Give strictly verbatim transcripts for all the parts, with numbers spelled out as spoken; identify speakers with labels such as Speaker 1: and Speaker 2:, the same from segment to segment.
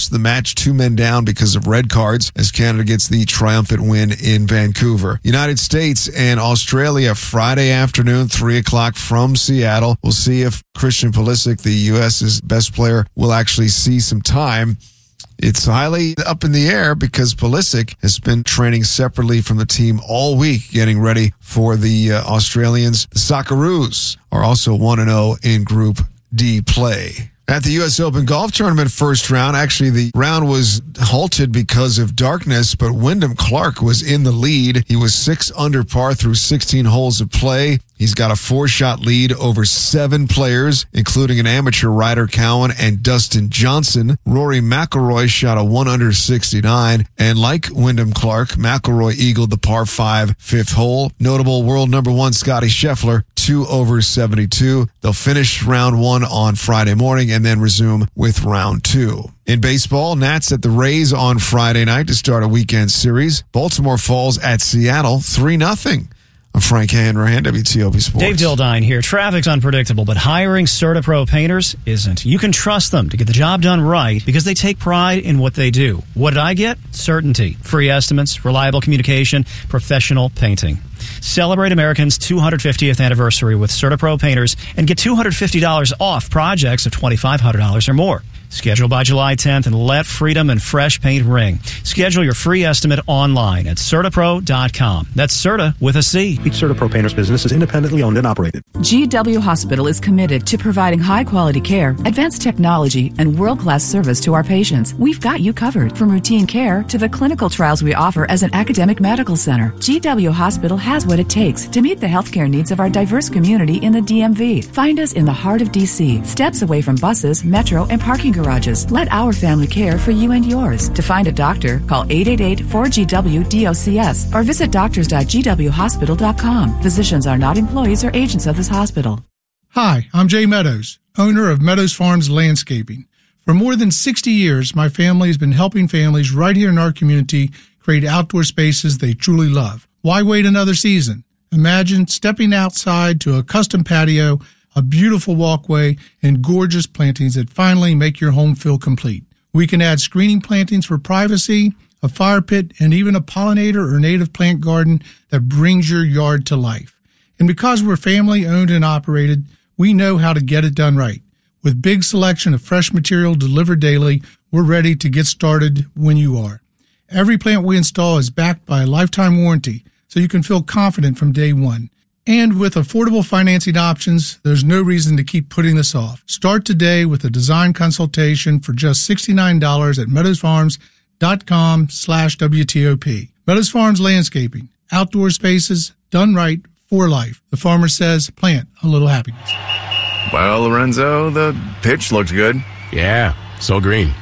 Speaker 1: of the match, two men down because of red cards as Canada gets the triumphant win in Vancouver. United States and Australia Friday afternoon, three o'clock from Seattle. We'll see if Christian Pulisic, the U S's best player, will actually see some time. It's highly up in the air because Pulisic has been training separately from the team all week, getting ready for the uh, Australians. The Socceroos are also one and oh in Group D play. At the U S Open Golf Tournament first round, actually the round was halted because of darkness, but Wyndham Clark was in the lead. He was six under par through sixteen holes of play. He's got a four-shot lead over seven players, including an amateur Ryder Cowan and Dustin Johnson. Rory McIlroy shot a one under sixty-nine, and like Wyndham Clark, McIlroy eagled the par five fifth hole. Notable world number one Scotty Scheffler, two over seventy-two. They'll finish round one on Friday morning and then resume with round two. In baseball, Nats at the Rays on Friday night to start a weekend series. Baltimore falls at Seattle three nothing. I'm Frank Hanrahan, W T O P Sports.
Speaker 2: Dave Dildine here. Traffic's unpredictable, but hiring CertaPro painters isn't. You can trust them to get the job done right because they take pride in what they do. What did I get? Certainty. Free estimates, reliable communication, professional painting. Celebrate Americans' two hundred fiftieth anniversary with CertaPro painters and get two hundred fifty dollars off projects of twenty-five hundred dollars or more. Schedule by July tenth and let freedom and fresh paint ring. Schedule your free estimate online at Certapro dot com. That's Certa with a C.
Speaker 3: Each CertaPro painter's business is independently owned and operated.
Speaker 4: G W Hospital is committed to providing high-quality care, advanced technology, and world-class service to our patients. We've got you covered, from routine care to the clinical trials we offer as an academic medical center. G W Hospital has what it takes to meet the healthcare needs of our diverse community in the D M V. Find us in the heart of D C, steps away from buses, metro, and parking garages. Let our family care for you and yours. To find a doctor, call eight eight eight four G W D O C S or visit doctors dot g w hospital dot com. Physicians are not employees or agents of this hospital.
Speaker 5: Hi, I'm Jay Meadows, owner of Meadows Farms Landscaping. For more than sixty years, my family has been helping families right here in our community create outdoor spaces they truly love. Why wait another season? Imagine stepping outside to a custom patio, a beautiful walkway, and gorgeous plantings that finally make your home feel complete. We can add screening plantings for privacy, a fire pit, and even a pollinator or native plant garden that brings your yard to life. And because we're family owned and operated, we know how to get it done right. With big selection of fresh material delivered daily, we're ready to get started when you are. Every plant we install is backed by a lifetime warranty, so you can feel confident from day one. And with affordable financing options, there's no reason to keep putting this off. Start today with a design consultation for just sixty-nine dollars at meadows farms dot com slash W T O P. Meadows Farms Landscaping, outdoor spaces done right for life. The farmer says, plant a little happiness.
Speaker 6: Well, Lorenzo, the pitch looked good.
Speaker 7: Yeah, so green.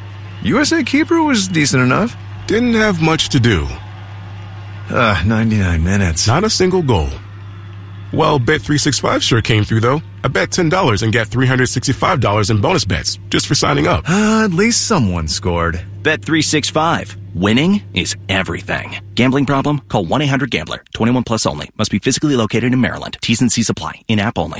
Speaker 6: U S A keeper was decent enough.
Speaker 7: Didn't have much to do.
Speaker 6: Uh, ninety-nine minutes.
Speaker 7: Not a single goal. Well, Bet three sixty-five sure came through, though. I bet ten dollars and get three hundred sixty-five dollars in bonus bets just for signing up.
Speaker 6: Uh, at least someone scored.
Speaker 8: Bet three sixty-five. Winning is everything. Gambling problem? Call one eight hundred gambler. twenty-one plus only. Must be physically located in Maryland. T's and C's apply. In-app only.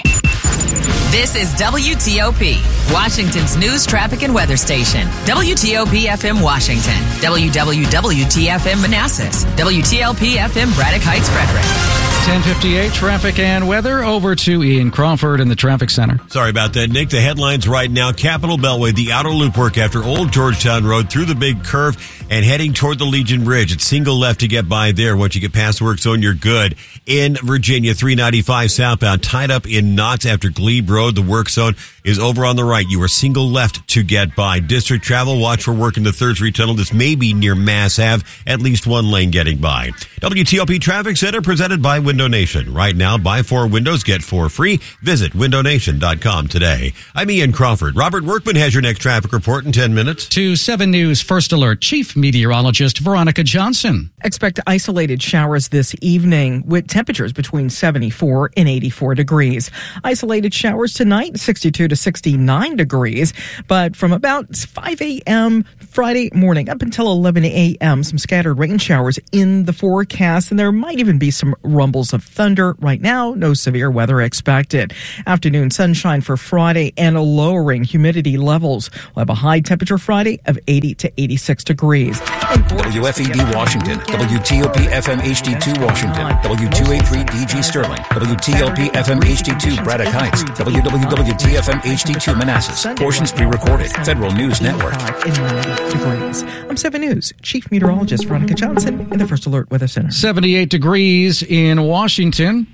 Speaker 9: This is W T O P, Washington's news, traffic, and weather station. W T O P F M Washington. W W W T F M Manassas. W T L P F M Braddock Heights, Frederick.
Speaker 10: ten fifty-eight traffic and weather. Over to Ian Crawford in the traffic center.
Speaker 11: Sorry about that, Nick. The headlines right now: Capitol Beltway, the outer loop work after Old Georgetown Road through the big curve and heading toward the Legion Bridge. It's single left to get by there. Once you get past the work zone, you're good. In Virginia, three ninety-five southbound, tied up in knots after Glebe Road. The work zone is over on the right. You are single left to get by. District travel, watch for work in the third Street Tunnel. This may be near Mass Ave. At least one lane getting by. W T O P Traffic Center presented by Window Nation. Right now, buy four windows, get four free. Visit window nation dot com today. I'm Ian Crawford. Robert Workman has your next traffic report in ten minutes.
Speaker 10: To seven News First Alert Chief Meteorologist Veronica Johnson.
Speaker 12: Expect isolated showers this evening with temperatures between seventy-four and eighty-four degrees. Isolated showers tonight, sixty-two to to sixty-nine degrees. But from about five a.m. Friday morning up until eleven a.m., some scattered rain showers in the forecast, and there might even be some rumbles of thunder. Right now, no severe weather expected. Afternoon sunshine for Friday and a lowering humidity levels. We'll have a high temperature Friday of eighty to eighty-six degrees.
Speaker 13: W F E D Washington, W T O P F M H D two Washington, W two eighty-three D G Sterling, W T L P F M H D two Braddock Heights, W W W T F M H D two Manassas. Portions pre-recorded. Federal News Network.
Speaker 12: Degrees. I'm seven News Chief Meteorologist Veronica Johnson in the First Alert Weather Center.
Speaker 10: seventy-eight degrees in Washington.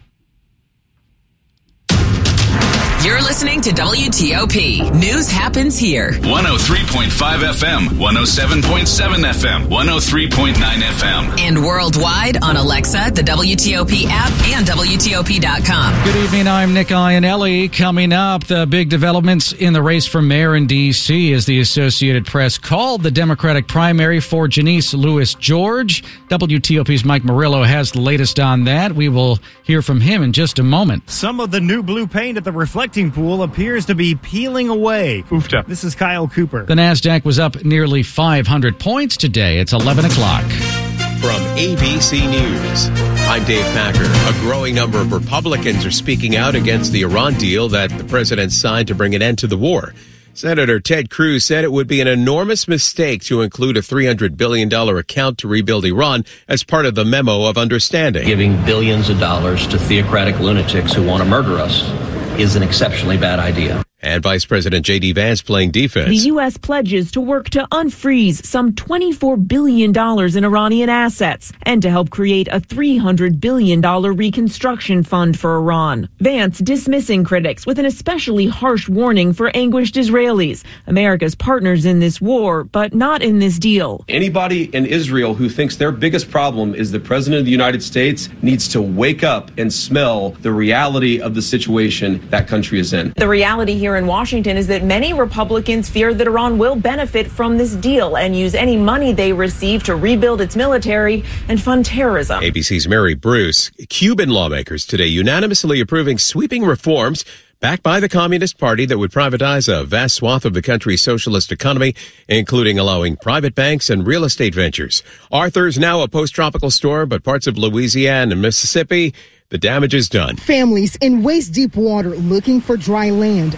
Speaker 9: You're listening to W T O P. News happens here.
Speaker 14: one oh three point five F M, one oh seven point seven F M, one oh three point nine F M.
Speaker 9: And worldwide on Alexa, the W T O P app, and W T O P dot com.
Speaker 10: Good evening, I'm Nick Iannelli. Coming up, the big developments in the race for mayor in D C as the Associated Press called the Democratic primary for Janice Lewis George. W T O P's Mike Murillo has the latest on that. We will hear from him in just a moment.
Speaker 15: Some of the new blue paint at the reflecting pool appears to be peeling away. Oofta. This is Kyle Cooper.
Speaker 10: The NASDAQ was up nearly five hundred points today. It's eleven o'clock.
Speaker 16: From A B C News, I'm Dave Packer. A growing number of Republicans are speaking out against the Iran deal that the president signed to bring an end to the war. Senator Ted Cruz said it would be an enormous mistake to include a three hundred billion dollars account to rebuild Iran as part of the memo of understanding.
Speaker 17: Giving billions of dollars to theocratic lunatics who want to murder us is an exceptionally bad idea.
Speaker 16: And Vice President J D Vance playing defense.
Speaker 18: The U S pledges to work to unfreeze some twenty-four billion dollars in Iranian assets and to help create a three hundred billion dollars reconstruction fund for Iran. Vance dismissing critics with an especially harsh warning for anguished Israelis, America's partners in this war, but not in this deal.
Speaker 19: Anybody in Israel who thinks their biggest problem is the president of the United States needs to wake up and smell the reality of the situation that country is in.
Speaker 18: The reality here in Washington is that many Republicans fear that Iran will benefit from this deal and use any money they receive to rebuild its military and fund terrorism.
Speaker 16: A B C's Mary Bruce. Cuban lawmakers today unanimously approving sweeping reforms backed by the Communist Party that would privatize a vast swath of the country's socialist economy, including allowing private banks and real estate ventures. Arthur's now a post-tropical storm, but parts of Louisiana and Mississippi, the damage is done.
Speaker 20: Families in waist-deep water looking for dry land.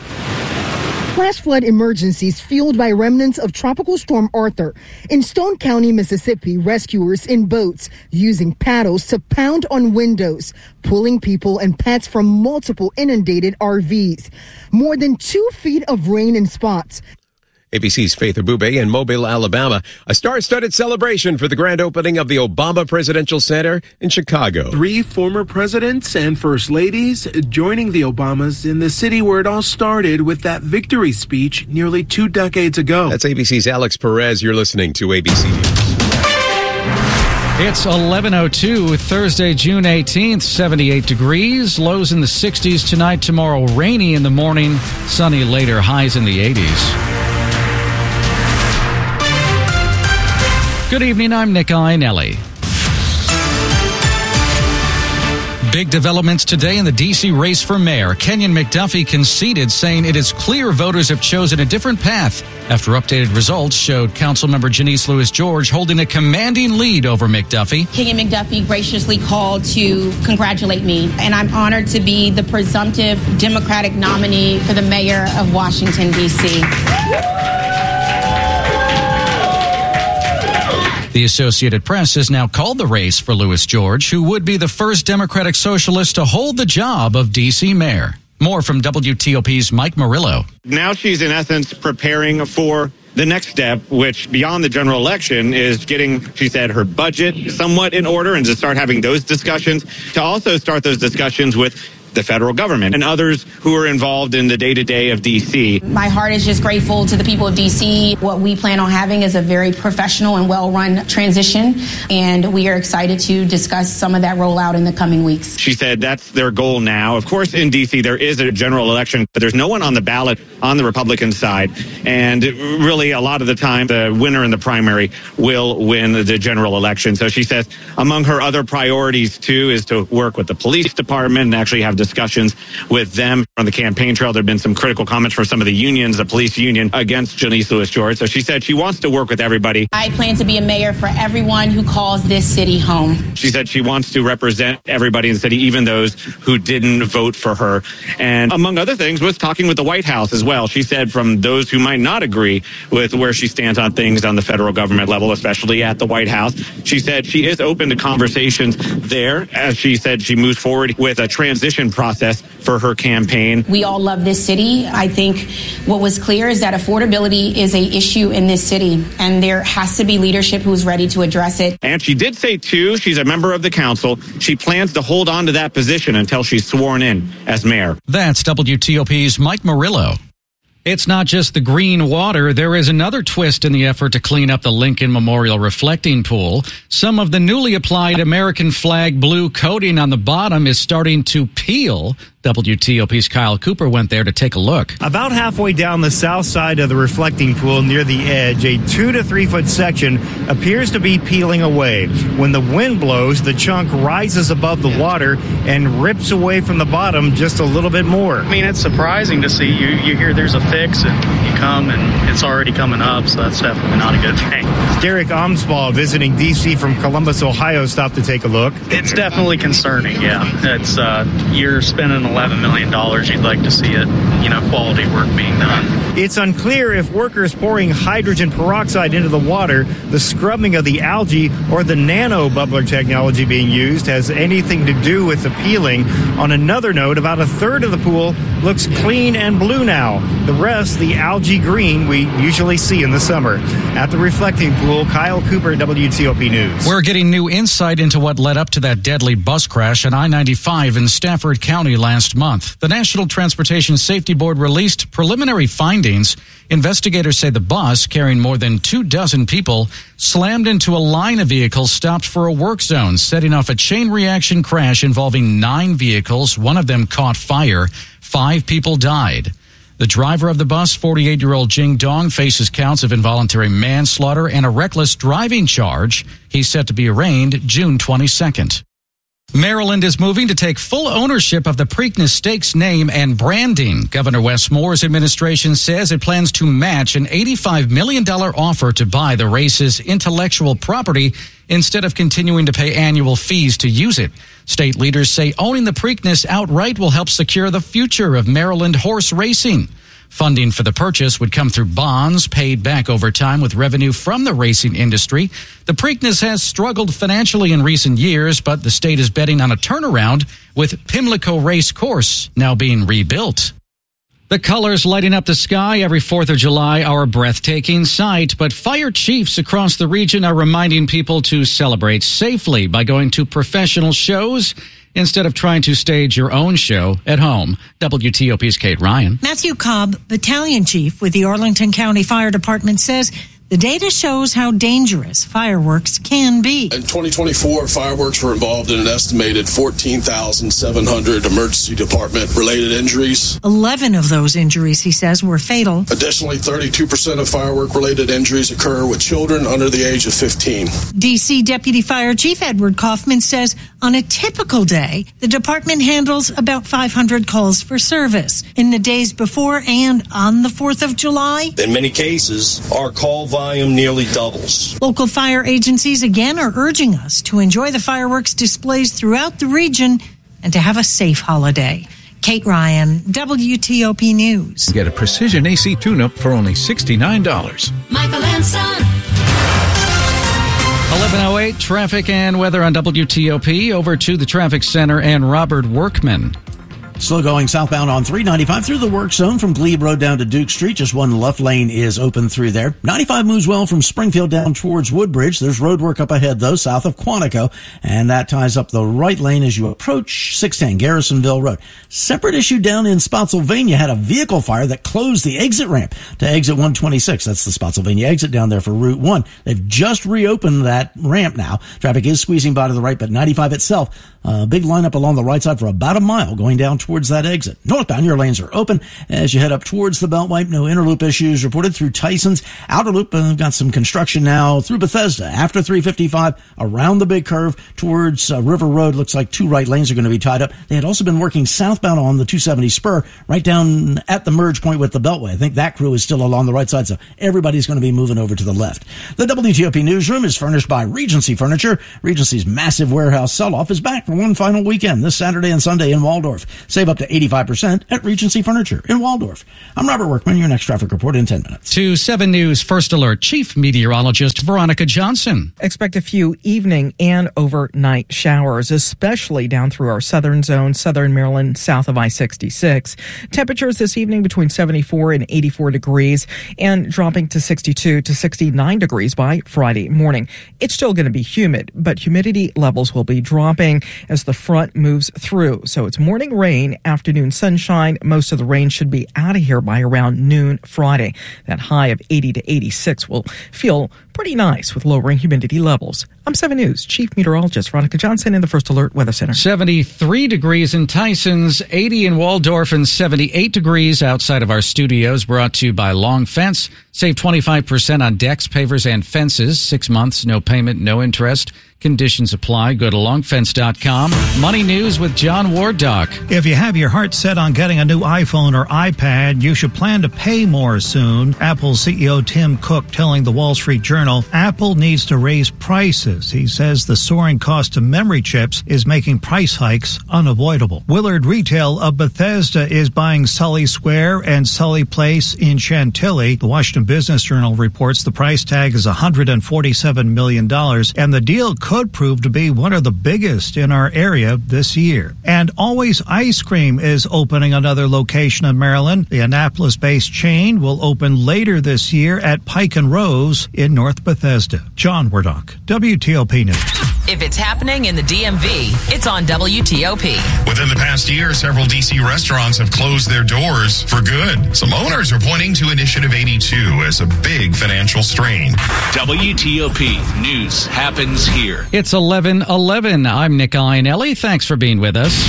Speaker 20: Flash flood emergencies fueled by remnants of Tropical Storm Arthur. In Stone County, Mississippi, rescuers in boats using paddles to pound on windows, pulling people and pets from multiple inundated R Vs. More than two feet of rain in spots.
Speaker 16: A B C's Faith Abube in Mobile, Alabama. A star-studded celebration for the grand opening of the Obama Presidential Center in Chicago.
Speaker 21: Three former presidents and first ladies joining the Obamas in the city where it all started with that victory speech nearly two decades ago.
Speaker 16: That's A B C's Alex Perez. You're listening to A B C News.
Speaker 10: It's eleven oh two, Thursday, June eighteenth, seventy-eight degrees. Lows in the sixties tonight, tomorrow rainy in the morning, sunny later, highs in the eighties. Good evening, I'm Nick Iannelli. Big developments today in the D C race for mayor. Kenyon McDuffie conceded, saying it is clear voters have chosen a different path after updated results showed Councilmember Janice Lewis George holding a commanding lead over McDuffie.
Speaker 22: Kenyon McDuffie graciously called to congratulate me, and I'm honored to be the presumptive Democratic nominee for the mayor of Washington, D C
Speaker 10: The Associated Press has now called the race for Lewis George, who would be the first Democratic socialist to hold the job of D C mayor. More from W T O P's Mike Murillo.
Speaker 23: Now she's in essence preparing for the next step, which beyond the general election is getting, she said, her budget somewhat in order and to start having those discussions, to also start those discussions with the federal government and others who are involved in the day-to-day of D C.
Speaker 22: My heart is just grateful to the people of D C. What we plan on having is a very professional and well-run transition, and we are excited to discuss some of that rollout in the coming weeks.
Speaker 23: She said that's their goal now. Of course, in D C, there is a general election, but there's no one on the ballot on the Republican side, and really a lot of the time, the winner in the primary will win the general election. So she says among her other priorities, too, is to work with the police department and actually have discussions with them on the campaign trail. There have been some critical comments from some of the unions, the police union, against Janice Lewis-George. So she said she wants to work with everybody.
Speaker 22: I plan to be a mayor for everyone who calls this city home.
Speaker 23: She said she wants to represent everybody in the city, even those who didn't vote for her. And among other things, was talking with the White House as well. She said from those who might not agree with where she stands on things on the federal government level, especially at the White House, she said she is open to conversations there. As she said, she moves forward with a transition process for her campaign.
Speaker 22: We all love this city. I think what was clear is that affordability is a issue in this city, and there has to be leadership who's ready to address it.
Speaker 23: And she did say, too, she's a member of the council. She plans to hold on to that position until she's sworn in as mayor.
Speaker 10: That's W T O P's Mike Murillo. It's not just the green water. There is another twist in the effort to clean up the Lincoln Memorial reflecting pool. Some of the newly applied American flag blue coating on the bottom is starting to peel. W T O P's Kyle Cooper went there to take a look.
Speaker 15: About halfway down the south side of the reflecting pool near the edge, a two to three foot section appears to be peeling away. When the wind blows, the chunk rises above the water and rips away from the bottom just a little bit more.
Speaker 1: I mean, it's surprising to see. You, you hear there's a fix and you come and it's already coming up, so that's definitely not a good thing.
Speaker 15: Derek Omsbaugh, visiting D C from Columbus, Ohio, stopped to take a look.
Speaker 1: It's definitely concerning, yeah. It's uh, you're spending eleven million dollars. You'd like to see it, you know, quality work being done.
Speaker 15: It's unclear if workers pouring hydrogen peroxide into the water, the scrubbing of the algae, or the nano bubbler technology being used has anything to do with the peeling. On another note, about a third of the pool looks clean and blue now. The rest, the algae green we usually see in the summer. At the reflecting pool, Kyle Cooper, W T O P News.
Speaker 10: We're getting new insight into what led up to that deadly bus crash on I ninety-five in Stafford County last month. The National Transportation Safety Board released preliminary findings. Investigators say the bus, carrying more than two dozen people, slammed into a line of vehicles stopped for a work zone, setting off a chain reaction crash involving nine vehicles. One of them caught fire. Five people died. The driver of the bus, forty-eight-year-old Jing Dong, faces counts of involuntary manslaughter and a reckless driving charge. He's set to be arraigned June twenty-second. Maryland is moving to take full ownership of the Preakness Stakes name and branding. Governor Wes Moore's administration says it plans to match an eighty-five million dollars offer to buy the race's intellectual property instead of continuing to pay annual fees to use it. State leaders say owning the Preakness outright will help secure the future of Maryland horse racing. Funding for the purchase would come through bonds paid back over time with revenue from the racing industry. The Preakness has struggled financially in recent years, but the state is betting on a turnaround with Pimlico Race Course now being rebuilt. The colors lighting up the sky every fourth of July are a breathtaking sight, but fire chiefs across the region are reminding people to celebrate safely by going to professional shows instead of trying to stage your own show at home. W T O P's Kate Ryan.
Speaker 2: Matthew Cobb, battalion chief with the Arlington County Fire Department, says the data shows how dangerous fireworks can be.
Speaker 3: In twenty twenty-four, fireworks were involved in an estimated fourteen thousand seven hundred emergency department-related injuries.
Speaker 2: eleven of those injuries, he says, were fatal.
Speaker 3: Additionally, thirty-two percent of firework-related injuries occur with children under the age of fifteen.
Speaker 2: D C Deputy Fire Chief Edward Kaufman says on a typical day, the department handles about five hundred calls for service. In the days before and on the fourth of July,
Speaker 3: in many cases, our call volume nearly doubles.
Speaker 2: Local fire agencies again are urging us to enjoy the fireworks displays throughout the region and to have a safe holiday. Kate Ryan, W T O P News.
Speaker 24: Get a precision A C tune-up for only sixty-nine dollars.
Speaker 2: Michael and Son.
Speaker 10: eleven oh eight, traffic and weather on W T O P. Over to the traffic center and Robert Workman.
Speaker 25: Slow going southbound on three ninety-five through the work zone from Glebe Road down to Duke Street. Just one left lane is open through there. ninety-five moves well from Springfield down towards Woodbridge. There's road work up ahead, though, south of Quantico, and that ties up the right lane as you approach six ten Garrisonville Road. Separate issue down in Spotsylvania had a vehicle fire that closed the exit ramp to exit one twenty-six. That's the Spotsylvania exit down there for Route one. They've just reopened that ramp now. Traffic is squeezing by to the right, but ninety-five itself, a big lineup along the right side for about a mile going down towards towards that exit. Northbound, your lanes are open as you head up towards the Beltway. No interloop issues reported through Tyson's. Outer loop, uh, got some construction now through Bethesda. After three fifty-five, around the big curve towards uh, River Road. Looks like two right lanes are going to be tied up. They had also been working southbound on the two seventy spur right down at the merge point with the Beltway. I think that crew is still along the right side, so everybody's going to be moving over to the left. The W T O P newsroom is furnished by Regency Furniture. Regency's massive warehouse sell-off is back for one final weekend this Saturday and Sunday in Waldorf. Save up to eighty-five percent at Regency Furniture in Waldorf. I'm Robert Workman, your next traffic report in ten minutes.
Speaker 10: To seven News First Alert Chief Meteorologist Veronica Johnson.
Speaker 12: Expect a few evening and overnight showers, especially down through our southern zone, southern Maryland, south of I sixty-six. Temperatures this evening between seventy-four and eighty-four degrees and dropping to sixty-two to sixty-nine degrees by Friday morning. It's still going to be humid, but humidity levels will be dropping as the front moves through. So it's morning rain, afternoon sunshine. Most of the rain should be out of here by around noon Friday. That high of eighty to eighty-six will feel pretty nice with lowering humidity levels. I'm seven News Chief Meteorologist Veronica Johnson in the First Alert Weather Center.
Speaker 10: seventy-three degrees in Tysons, eighty in Waldorf, and seventy-eight degrees outside of our studios. Brought to you by Long Fence. Save twenty-five percent on decks, pavers, and fences. Six months, no payment, no interest. Conditions apply. Go to long fence dot com. Money News with John Wardock.
Speaker 4: If you have your heart set on getting a new iPhone or iPad, you should plan to pay more soon. Apple C E O Tim Cook telling the Wall Street Journal, Apple needs to raise prices. He says the soaring cost of memory chips is making price hikes unavoidable. Willard Retail of Bethesda is buying Sully Square and Sully Place in Chantilly. The Washington Business Journal reports the price tag is one hundred forty-seven million dollars, and the deal could could prove to be one of the biggest in our area this year. And Always Ice Cream is opening another location in Maryland. The Annapolis-based chain will open later this year at Pike and Rose in North Bethesda. John Wardock, W T O P News.
Speaker 9: If it's happening in the D M V, it's on W T O P.
Speaker 5: Within the past year, several D C restaurants have closed their doors for good. Some owners are pointing to Initiative eighty-two as a big financial strain.
Speaker 14: W T O P News happens here.
Speaker 10: It's eleven eleven. I'm Nick Iannelli. Thanks for being with us.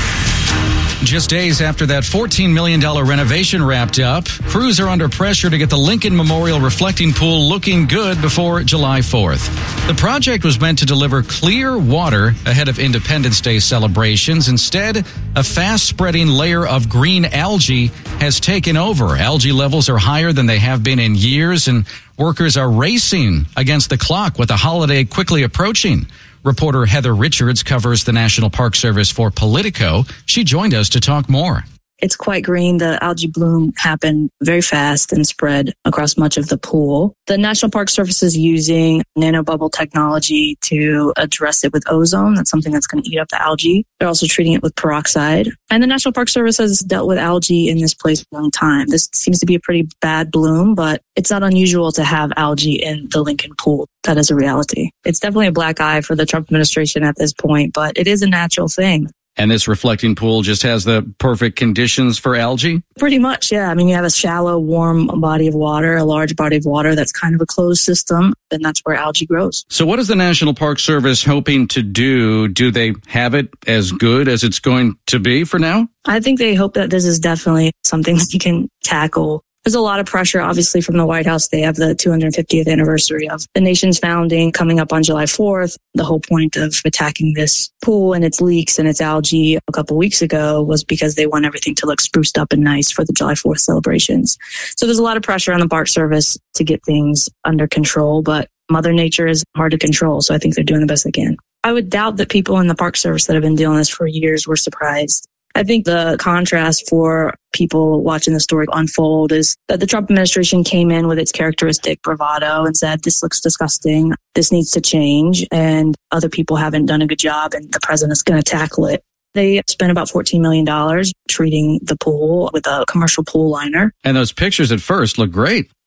Speaker 10: Just days after that fourteen million dollars renovation wrapped up, crews are under pressure to get the Lincoln Memorial Reflecting Pool looking good before July fourth. The project was meant to deliver clear water ahead of Independence Day celebrations. Instead, a fast-spreading layer of green algae has taken over. Algae levels are higher than they have been in years, and workers are racing against the clock with the holiday quickly approaching. Reporter Heather Richards covers the National Park Service for Politico. She joined us to talk more.
Speaker 6: It's quite green. The algae bloom happened very fast and spread across much of the pool. The National Park Service is using nanobubble technology to address it with ozone. That's something that's going to eat up the algae. They're also treating it with peroxide. And the National Park Service has dealt with algae in this place for a long time. This seems to be a pretty bad bloom, but it's not unusual to have algae in the Lincoln pool. That is a reality. It's definitely a black eye for the Trump administration at this point, but it is a natural thing.
Speaker 10: And this reflecting pool just has the perfect conditions for algae?
Speaker 6: Pretty much, yeah. I mean, you have a shallow, warm body of water, a large body of water that's kind of a closed system, and that's where algae grows.
Speaker 10: So what is the National Park Service hoping to do? Do they have it as good as it's going to be for now?
Speaker 6: I think they hope that this is definitely something that you can tackle. There's a lot of pressure, obviously, from the White House. They have the two hundred fiftieth anniversary of the nation's founding coming up on July fourth. The whole point of attacking this pool and its leaks and its algae a couple weeks ago was because they want everything to look spruced up and nice for the July fourth celebrations. So there's a lot of pressure on the Park Service to get things under control, but Mother Nature is hard to control, so I think they're doing the best they can. I would doubt that people in the Park Service that have been dealing with this for years were surprised. I think the contrast for people watching the story unfold is that the Trump administration came in with its characteristic bravado and said, this looks disgusting, this needs to change, and other people haven't done a good job, and the president's going to tackle it. They spent about fourteen million dollars treating the pool with a commercial pool liner.
Speaker 10: And those pictures at first look great.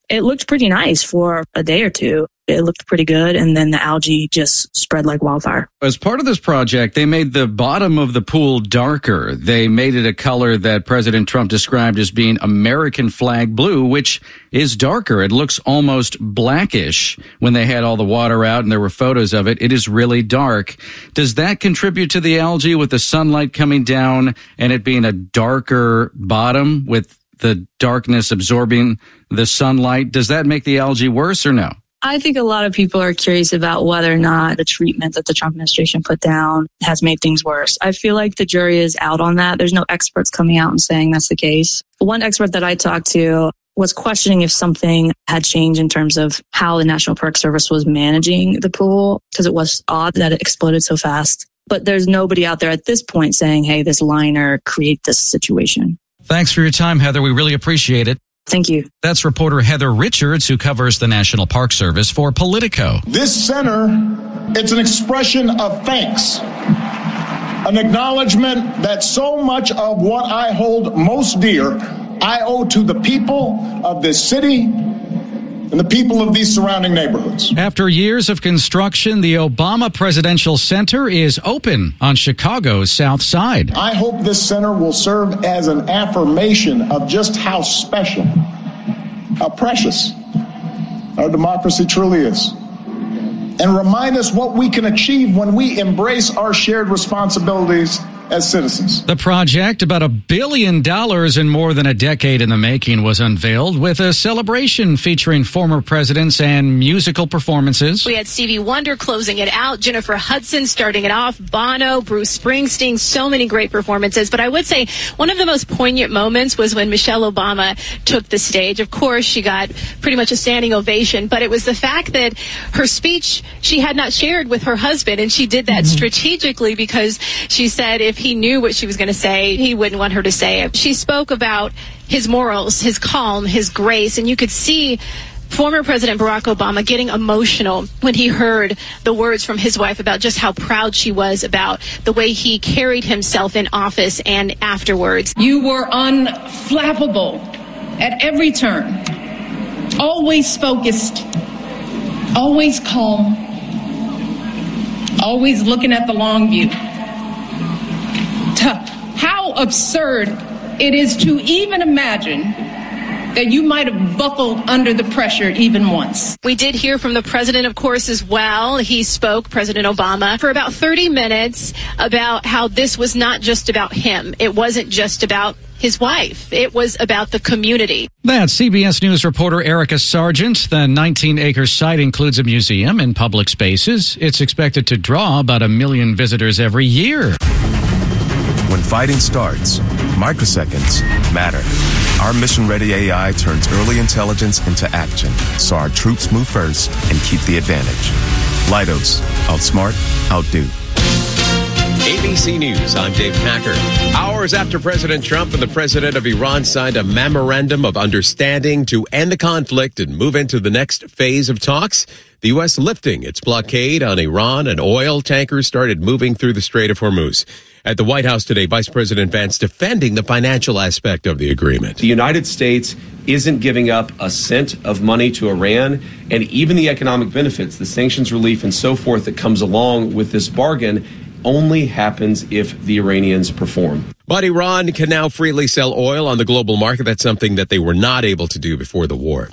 Speaker 6: It looked pretty nice for a day or two. It looked pretty good, and then the algae just spread like wildfire.
Speaker 10: As part of this project, they made the bottom of the pool darker. They made it a color that President Trump described as being American flag blue, which is darker. It looks almost blackish when they had all the water out and there were photos of it. It is really dark. Does that contribute to the algae with the sunlight coming down and it being a darker bottom with the darkness absorbing the sunlight? Does that make the algae worse or no?
Speaker 6: I think a lot of people are curious about whether or not the treatment that the Trump administration put down has made things worse. I feel like the jury is out on that. There's no experts coming out and saying that's the case. One expert that I talked to was questioning if something had changed in terms of how the National Park Service was managing the pool, because it was odd that it exploded so fast. But there's nobody out there at this point saying, hey, this liner created this situation.
Speaker 10: Thanks for your time, Heather. We really appreciate it.
Speaker 6: Thank you.
Speaker 10: That's reporter Heather Richards, who covers the National Park Service for Politico.
Speaker 7: This center, it's an expression of thanks, an acknowledgement that so much of what I hold most dear, I owe to the people of this city and the people of these surrounding neighborhoods.
Speaker 10: After years of construction, the Obama Presidential Center is open on Chicago's South Side.
Speaker 7: I hope this center will serve as an affirmation of just how special, how precious our democracy truly is, and remind us what we can achieve when we embrace our shared responsibilities as citizens.
Speaker 10: The project, about a billion dollars in more than a decade in the making, was unveiled with a celebration featuring former presidents and musical performances.
Speaker 8: We had Stevie Wonder closing it out, Jennifer Hudson starting it off, Bono, Bruce Springsteen, so many great performances. But I would say one of the most poignant moments was when Michelle Obama took the stage. Of course, she got pretty much a standing ovation, but it was the fact that her speech she had not shared with her husband, and she did that mm-hmm. strategically because she said if he knew what she was going to say, he wouldn't want her to say it. She spoke about his morals, his calm, his grace, and you could see former President Barack Obama getting emotional when he heard the words from his wife about just how proud she was about the way he carried himself in office and afterwards.
Speaker 11: You were unflappable at every turn, always focused, always calm, always looking at the long view. How absurd it is to even imagine that you might have buckled under the pressure even once.
Speaker 8: We did hear from the president, of course, as well. He spoke, President Obama, for about thirty minutes about how this was not just about him. It wasn't just about his wife. It was about the community.
Speaker 10: That's C B S News reporter Erica Sargent. The nineteen acre site includes a museum and public spaces. It's expected to draw about a million visitors every year.
Speaker 13: When fighting starts, microseconds matter. Our mission-ready A I turns early intelligence into action, so our troops move first and keep the advantage. Leidos, outsmart, outdo.
Speaker 16: A B C News, I'm Dave Packer. Hours after President Trump and the president of Iran signed a memorandum of understanding to end the conflict and move into the next phase of talks, the U S lifting its blockade on Iran and oil tankers started moving through the Strait of Hormuz. At the White House today, Vice President Vance defending the financial aspect of the agreement.
Speaker 19: The United States isn't giving up a cent of money to Iran, and even the economic benefits, the sanctions relief and so forth that comes along with this bargain only happens if the Iranians perform.
Speaker 16: But Iran can now freely sell oil on the global market. That's something that they were not able to do before the war.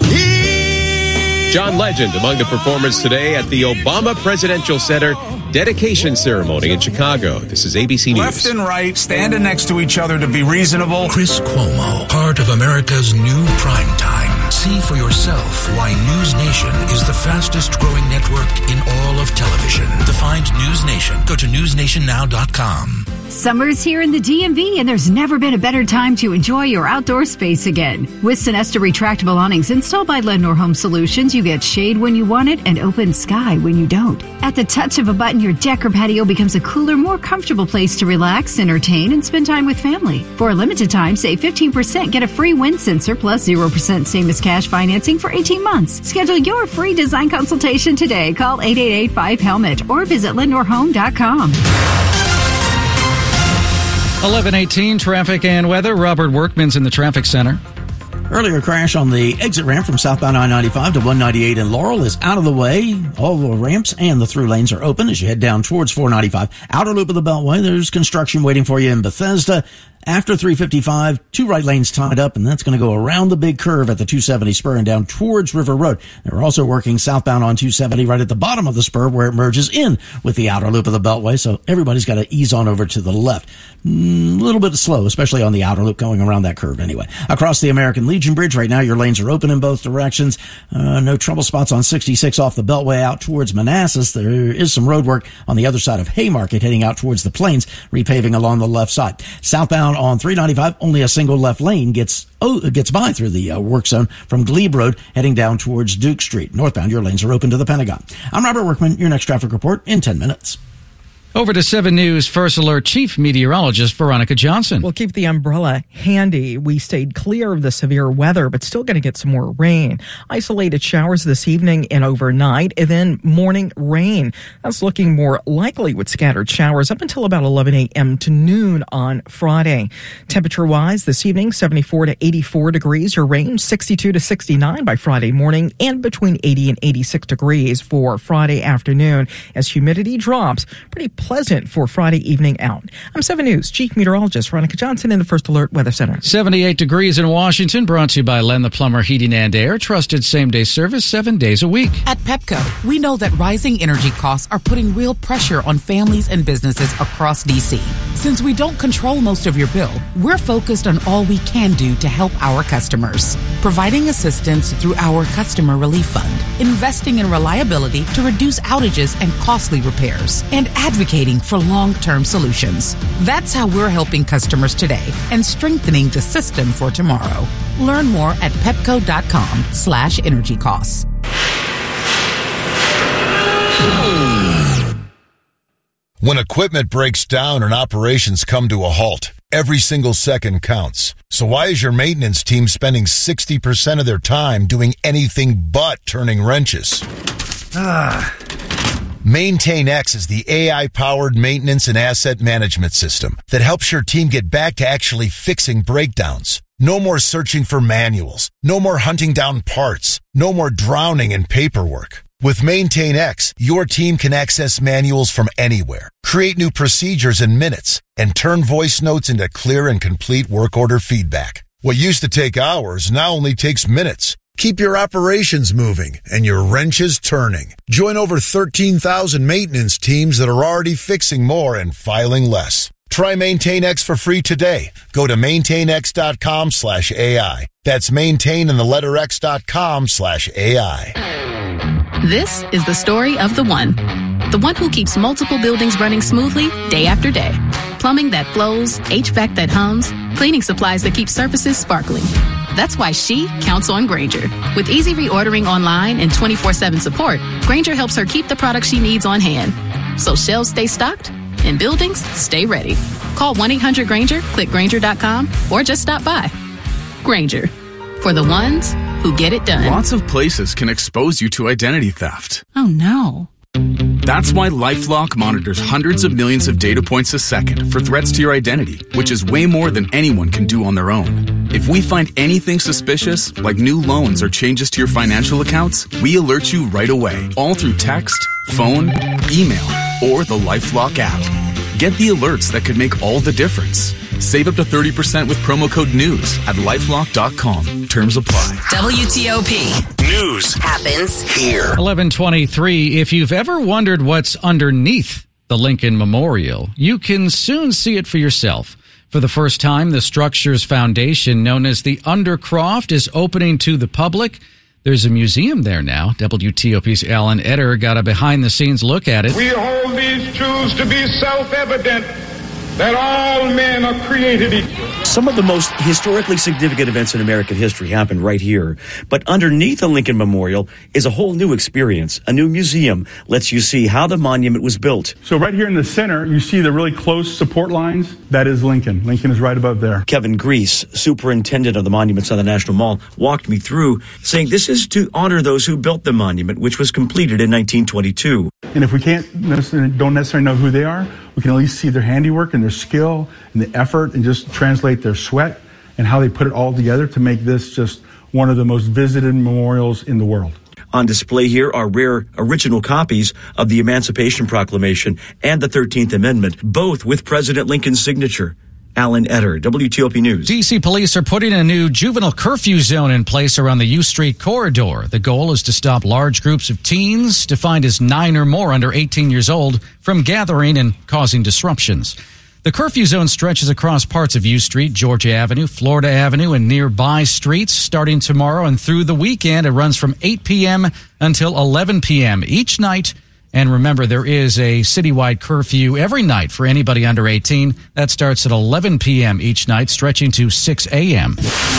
Speaker 16: John Legend among the performers today at the Obama Presidential Center dedication ceremony in Chicago. This is A B C News.
Speaker 17: Left and right, standing next to each other to be reasonable.
Speaker 26: Chris Cuomo, part of America's new primetime. See for yourself why News Nation is the fastest growing network in all of television. To find News Nation, go to news nation now dot com.
Speaker 27: Summer's here in the D M V, and there's never been a better time to enjoy your outdoor space again. With Sinesta retractable awnings installed by Lenore Home Solutions, you get shade when you want it and open sky when you don't. At the touch of a button, your deck or patio becomes a cooler, more comfortable place to relax, entertain, and spend time with family. For a limited time, save fifteen percent, get a free wind sensor plus zero percent same as cash financing for eighteen months. Schedule your free design consultation today. Call eight eight eight five helmet or visit lenore home dot com.
Speaker 10: eleven eighteen, traffic and weather. Robert Workman's in the traffic center.
Speaker 25: Earlier crash on the exit ramp from southbound I ninety-five to one ninety-eight in Laurel is out of the way. All the ramps and the through lanes are open as you head down towards four ninety-five. Outer loop of the Beltway, there's construction waiting for you in Bethesda. After three fifty-five, two right lanes tied up, and that's going to go around the big curve at the two seventy spur and down towards River Road. They're also working southbound on two seventy right at the bottom of the spur where it merges in with the outer loop of the Beltway, so everybody's got to ease on over to the left. A mm, little bit slow, especially on the outer loop going around that curve anyway. Across the American Legion Bridge right now, your lanes are open in both directions. Uh, no trouble spots on sixty-six off the Beltway out towards Manassas. There is some road work on the other side of Haymarket heading out towards the Plains, repaving along the left side. Southbound on three ninety-five, only a single left lane gets oh, gets by through the uh, work zone from Glebe Road heading down towards Duke Street. Northbound, your lanes are open to the Pentagon. I'm Robert Workman. Your next traffic report in ten minutes.
Speaker 10: Over to seven News First Alert Chief Meteorologist Veronica Johnson.
Speaker 12: We'll keep the umbrella handy. We stayed clear of the severe weather, but still going to get some more rain. Isolated showers this evening and overnight, and then morning rain. That's looking more likely with scattered showers up until about eleven a.m. to noon on Friday. Temperature-wise, this evening, seventy-four to eighty-four degrees. Your range, sixty-two to sixty-nine by Friday morning, and between eighty and eighty-six degrees for Friday afternoon as humidity drops. Pretty pleasant for Friday evening out. I'm seven News Chief Meteorologist Veronica Johnson in the First Alert Weather Center.
Speaker 10: seventy-eight degrees in Washington, brought to you by Len the Plumber Heating and Air. Trusted same-day service seven days a week.
Speaker 1: At Pepco, we know that rising energy costs are putting real pressure on families and businesses across D C. Since we don't control most of your bill, we're focused on all we can do to help our customers. Providing assistance through our Customer Relief Fund, investing in reliability to reduce outages and costly repairs, and advocating for long-term solutions. That's how we're helping customers today and strengthening the system for tomorrow. Learn more at pepco.com slash energy costs.
Speaker 15: When equipment breaks down and operations come to a halt, every single second counts. So why is your maintenance team spending sixty percent of their time doing anything but turning wrenches? Ah. MaintainX is the A I-powered maintenance and asset management system that helps your team get back to actually fixing breakdowns. No more searching for manuals. No more hunting down parts. No more drowning in paperwork. With MaintainX, your team can access manuals from anywhere, create new procedures in minutes, and turn voice notes into clear and complete work order feedback. What used to take hours now only takes minutes. Keep your operations moving and your wrenches turning. Join over thirteen thousand maintenance teams that are already fixing more and filing less. Try MaintainX for free today. Go to maintainx.com slash AI. That's maintain and the letter x.com slash AI.
Speaker 18: This is the story of the one. The one who keeps multiple buildings running smoothly day after day. Plumbing that flows, H V A C that hums, cleaning supplies that keep surfaces sparkling. That's why she counts on Grainger. With easy reordering online and twenty-four seven support, Grainger helps her keep the products she needs on hand. So shelves stay stocked and buildings stay ready. Call one eight hundred Grainger, click Grainger dot com, or just stop by. Grainger, for the ones who get it done.
Speaker 20: Lots of places can expose you to identity theft.
Speaker 18: Oh no.
Speaker 20: That's why LifeLock monitors hundreds of millions of data points a second for threats to your identity, which is way more than anyone can do on their own. If we find anything suspicious, like new loans or changes to your financial accounts, we alert you right away, all through text, phone, email, or the LifeLock app. Get the alerts that could make all the difference. Save up to thirty percent with promo code NEWS at lifelock dot com. Terms apply.
Speaker 9: W T O P.
Speaker 14: News
Speaker 9: happens
Speaker 14: here.
Speaker 10: eleven twenty-three. If you've ever wondered what's underneath the Lincoln Memorial, you can soon see it for yourself. For the first time, the structure's foundation, known as the Undercroft, is opening to the public. There's a museum there now. W T O P's Alan Etter got a behind-the-scenes look at it.
Speaker 21: We hold these truths to be self-evident, that all men are created equal.
Speaker 22: Some of the most historically significant events in American history happened right here. But underneath the Lincoln Memorial is a whole new experience. A new museum lets you see how the monument was built.
Speaker 23: So right here in the center, you see the really close support lines. That is Lincoln. Lincoln is right above there.
Speaker 22: Kevin Grease, superintendent of the monuments on the National Mall, walked me through, saying this is to honor those who built the monument, which was completed in nineteen twenty-two.
Speaker 23: And if we can't necessarily, don't necessarily know who they are, we can at least see their handiwork and their skill and the effort and just translate their sweat and how they put it all together to make this just one of the most visited memorials in the world.
Speaker 22: On display here are rare original copies of the Emancipation Proclamation and the thirteenth Amendment, both with President Lincoln's signature. Alan Etter, W T O P News.
Speaker 10: D C police are putting a new juvenile curfew zone in place around the U Street corridor. The goal is to stop large groups of teens, defined as nine or more under eighteen years old, from gathering and causing disruptions. The curfew zone stretches across parts of U Street, Georgia Avenue, Florida Avenue, and nearby streets. Starting tomorrow and through the weekend, it runs from eight p.m. until eleven p.m. each night. And remember, there is a citywide curfew every night for anybody under eighteen. That starts at eleven p.m. each night, stretching to six a.m.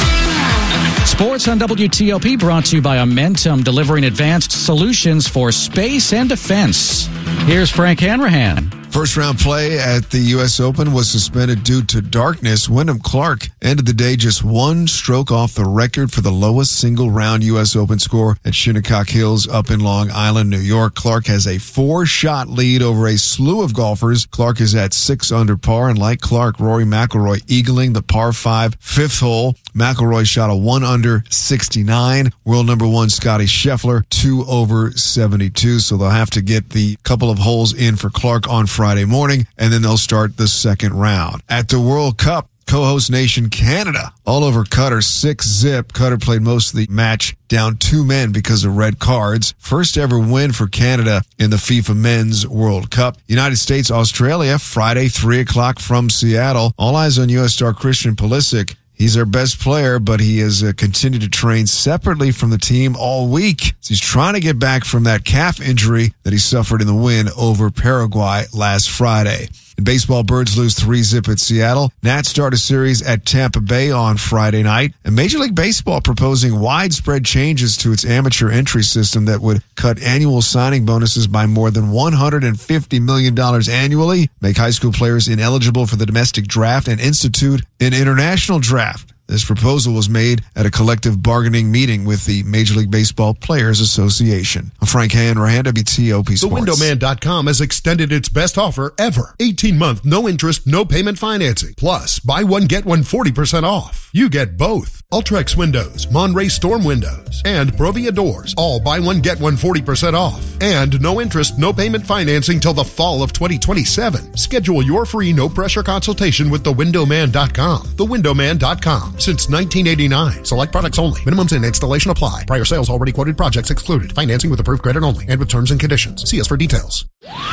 Speaker 10: Sports on W T O P brought to you by Amentum, delivering advanced solutions for space and defense. Here's Frank Hanrahan.
Speaker 2: First round play at the U S Open was suspended due to darkness. Wyndham Clark ended the day just one stroke off the record for the lowest single round U S Open score at Shinnecock Hills up in Long Island, New York. Clark has a four shot lead over a slew of golfers. Clark is at six under par, and like Clark, Rory McIlroy eagling the par five fifth hole. McIlroy shot a one under sixty-nine. World number one Scotty Scheffler two over seventy-two. So they'll have to get the couple of holes in for Clark on Friday morning, and then they'll start the second round. At the World Cup, co-host nation Canada all over Qatar six zip. Qatar played most of the match down two men because of red cards. First ever win for Canada in the FIFA Men's World Cup. United States, Australia, Friday, three o'clock from Seattle. All eyes on U S star Christian Pulisic. He's their best player, but he has uh, continued to train separately from the team all week. So he's trying to get back from that calf injury that he suffered in the win over Paraguay last Friday. In baseball, Birds lose three zip at Seattle. Nats start a series at Tampa Bay on Friday night. And Major League Baseball proposing widespread changes to its amateur entry system that would cut annual signing bonuses by more than one hundred fifty million dollars annually, make high school players ineligible for the domestic draft, and institute an international draft. This proposal was made at a collective bargaining meeting with the Major League Baseball Players Association. I'm Frank Hanrahan, W T O P Sports.
Speaker 3: The window man dot com has extended its best offer ever. eighteen month, no interest, no payment financing. Plus, buy one, get one forty percent off. You get both. Ultrex Windows, Monterey Storm Windows, and Provia Doors. All buy one, get one forty percent off. And no interest, no payment financing till the fall of twenty twenty-seven. Schedule your free no-pressure consultation with the window man dot com. the window man dot com. Since nineteen eighty-nine. Select products only. Minimums and installation apply. Prior sales already quoted projects excluded. Financing with approved credit only and with terms and conditions. See us for details.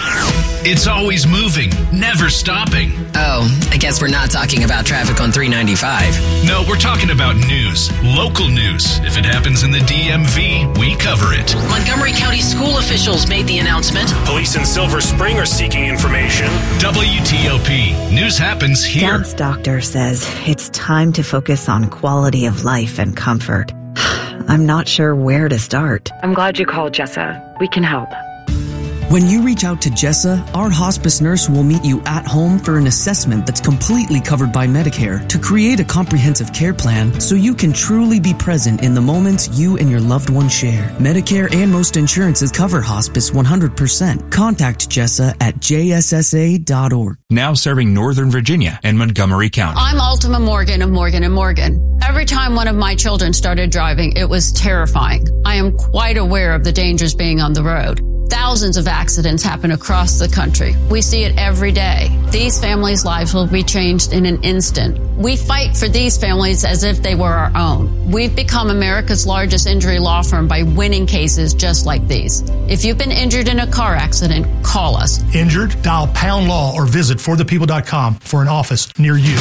Speaker 14: It's always moving, never stopping.
Speaker 9: Oh, I guess we're not talking about traffic on three ninety-five.
Speaker 14: No, we're talking about news, local news. If it happens in the D M V, we cover it.
Speaker 4: Montgomery County school officials made the announcement.
Speaker 5: Police in Silver Spring are seeking information.
Speaker 14: W T O P. News happens here.
Speaker 6: Dad's doctor says it's time to focus on quality of life and comfort. I'm not sure where to start.
Speaker 7: I'm glad you called, Jessa. We can help.
Speaker 24: When you reach out to Jessa, our hospice nurse will meet you at home for an assessment that's completely covered by Medicare to create a comprehensive care plan so you can truly be present in the moments you and your loved one share. Medicare and most insurances cover hospice one hundred percent. Contact Jessa at j s s a dot org.
Speaker 28: Now serving Northern Virginia and Montgomery County.
Speaker 29: I'm Ultima Morgan of Morgan and Morgan. Every time one of my children started driving, it was terrifying. I am quite aware of the dangers being on the road. Thousands of accidents happen across the country. We see it every day. These families' lives will be changed in an instant. We fight for these families as if they were our own. We've become America's largest injury law firm by winning cases just like these. If you've been injured in a car accident, call us.
Speaker 30: Injured? Dial pound law or visit for the people dot com for an office near you.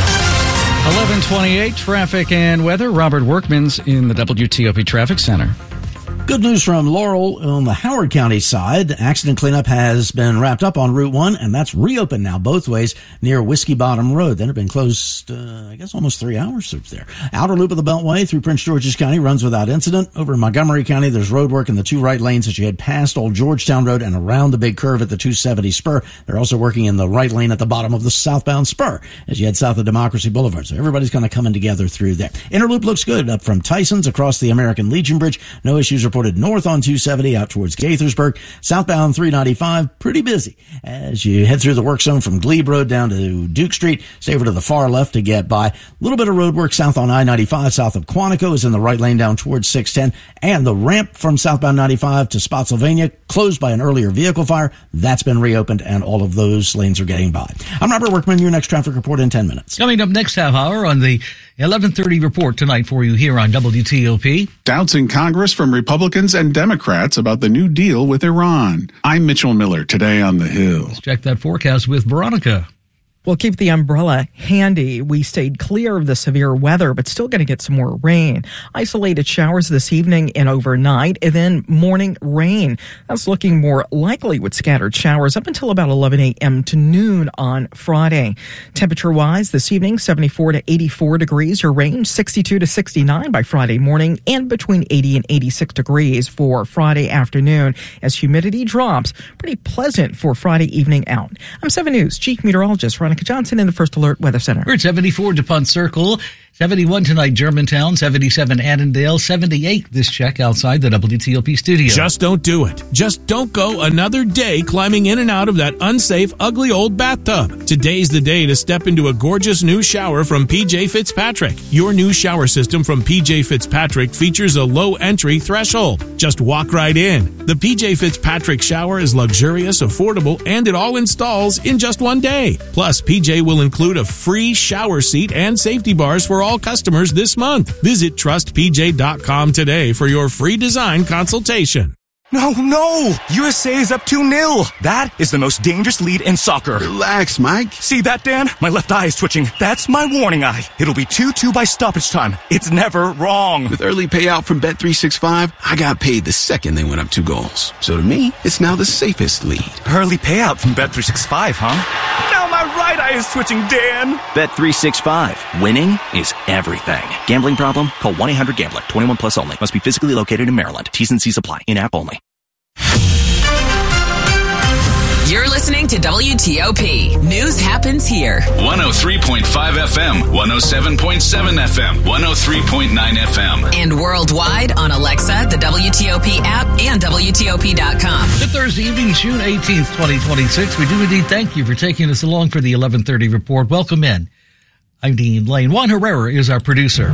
Speaker 10: eleven twenty-eight, traffic and weather. Robert Workman's in the W T O P Traffic Center.
Speaker 25: Good news from Laurel on the Howard County side. Accident cleanup has been wrapped up on Route one, and that's reopened now both ways near Whiskey Bottom Road. Then it had been closed, uh, I guess, almost three hours through there. Outer loop of the Beltway through Prince George's County runs without incident. Over in Montgomery County, there's road work in the two right lanes as you head past Old Georgetown Road and around the big curve at the two seventy spur. They're also working in the right lane at the bottom of the southbound spur as you head south of Democracy Boulevard. So everybody's kind of coming together through there. Inner loop looks good up from Tyson's across the American Legion Bridge. No issues or reported north on two seventy out towards Gaithersburg. Southbound three ninety-five, pretty busy. As you head through the work zone from Glebe Road down to Duke Street, stay over to the far left to get by. A little bit of road work south on I ninety-five, south of Quantico is in the right lane down towards six ten. And the ramp from southbound ninety-five to Spotsylvania, closed by an earlier vehicle fire, that's been reopened, and all of those lanes are getting by. I'm Robert Workman, your next traffic report in ten minutes.
Speaker 1: Coming up next half hour on the eleven thirty report tonight for you here on W T O P.
Speaker 8: Doubts in Congress from Republicans and Democrats about the new deal with Iran. I'm Mitchell Miller, today on The Hill.
Speaker 1: Let's check that forecast with Veronica.
Speaker 11: We'll keep the umbrella handy. We stayed clear of the severe weather, but still going to get some more rain. Isolated showers this evening and overnight, and then morning rain. That's looking more likely with scattered showers up until about eleven a.m. to noon on Friday. Temperature-wise, this evening, seventy-four to eighty-four degrees. Your range, sixty-two to sixty-nine by Friday morning, and between eighty and eighty-six degrees for Friday afternoon. As humidity drops, pretty pleasant for Friday evening out. I'm seven News Chief Meteorologist Veronica Johnson in the First Alert Weather Center.
Speaker 1: We're at seventy-four DuPont Circle, seventy-one tonight Germantown, seventy-seven Annandale, seventy-eight this check outside the W T O P studio.
Speaker 12: Just don't do it. Just don't go another day climbing in and out of that unsafe, ugly old bathtub. Today's the day to step into a gorgeous new shower from P J Fitzpatrick. Your new shower system from P J Fitzpatrick features a low entry threshold. Just walk right in. The P J Fitzpatrick shower is luxurious, affordable, and it all installs in just one day. Plus, P J will include a free shower seat and safety bars for all customers this month. Visit trust p j dot com today for your free design consultation.
Speaker 13: No, no! U S A is up two nil. That is the most dangerous lead in soccer.
Speaker 16: Relax, Mike.
Speaker 13: See that, Dan? My left eye is twitching. That's my warning eye. It'll be two two by stoppage time. It's never wrong.
Speaker 16: With early payout from Bet three sixty-five, I got paid the second they went up two goals. So to me, it's now the safest lead.
Speaker 13: Early payout from Bet three sixty-five, huh? Now my right eye is twitching, Dan.
Speaker 17: Bet three sixty-five. Winning is everything. Gambling problem? Call one eight hundred gambler. twenty-one plus only. Must be physically located in Maryland. T's and C's apply. In-app only.
Speaker 9: You're listening to W T O P. News happens here.
Speaker 14: one oh three point five F M, one oh seven point seven F M, one oh three point nine F M.
Speaker 9: And worldwide on Alexa, the W T O P app, and W T O P dot com.
Speaker 1: Good Thursday evening, June eighteenth, twenty twenty-six. We do indeed thank you for taking us along for the eleven thirty report. Welcome in. I'm Dean Lane. Juan Herrera is our producer.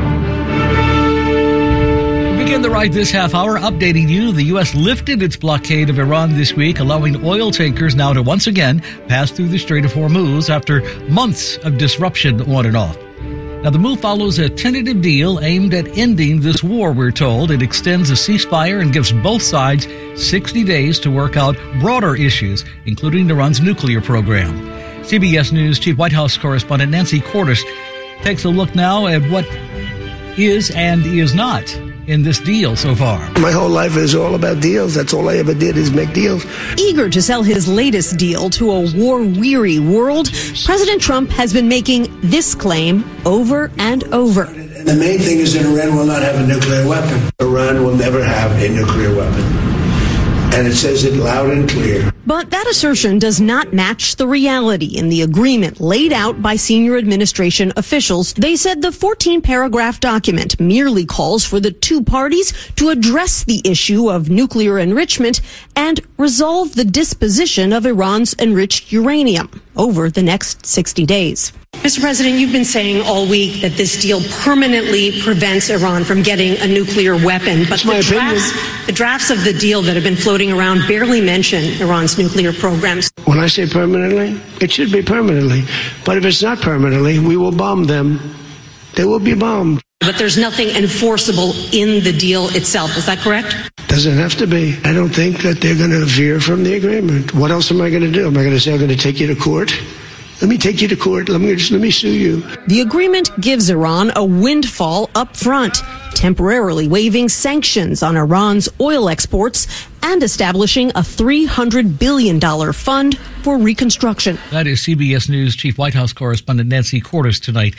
Speaker 1: Begin the ride this half hour, updating you. The U S lifted its blockade of Iran this week, allowing oil tankers now to once again pass through the Strait of Hormuz after months of disruption on and off. Now, the move follows a tentative deal aimed at ending this war, we're told. It extends a ceasefire and gives both sides sixty days to work out broader issues, including Iran's nuclear program. C B S News Chief White House correspondent Nancy Cordes takes a look now at what is and is not in this deal so far.
Speaker 19: My whole life is all about deals. That's all I ever did is make deals.
Speaker 26: Eager to sell his latest deal to a war-weary world, President Trump has been making this claim over and over.
Speaker 19: The main thing is that Iran will not have a nuclear weapon. Iran will never have a nuclear weapon. And it says it loud and clear.
Speaker 26: But that assertion does not match the reality in the agreement laid out by senior administration officials. They said the fourteen-paragraph document merely calls for the two parties to address the issue of nuclear enrichment and resolve the disposition of Iran's enriched uranium over the next sixty days.
Speaker 27: Mister President, you've been saying all week that this deal permanently prevents Iran from getting a nuclear weapon. But the drafts, the drafts of the deal that have been floating around barely mention Iran's nuclear programs.
Speaker 19: When I say permanently, it should be permanently. But if it's not permanently, we will bomb them. They will be bombed.
Speaker 27: But there's nothing enforceable in the deal itself. Is that correct?
Speaker 19: Doesn't have to be. I don't think that they're going to veer from the agreement. What else am I going to do? Am I going to say I'm going to take you to court? Let me take you to court. Let me just let me sue you.
Speaker 26: The agreement gives Iran a windfall up front, temporarily waiving sanctions on Iran's oil exports and establishing a three hundred billion dollars fund for reconstruction.
Speaker 1: That is C B S News Chief White House correspondent Nancy Cordes tonight.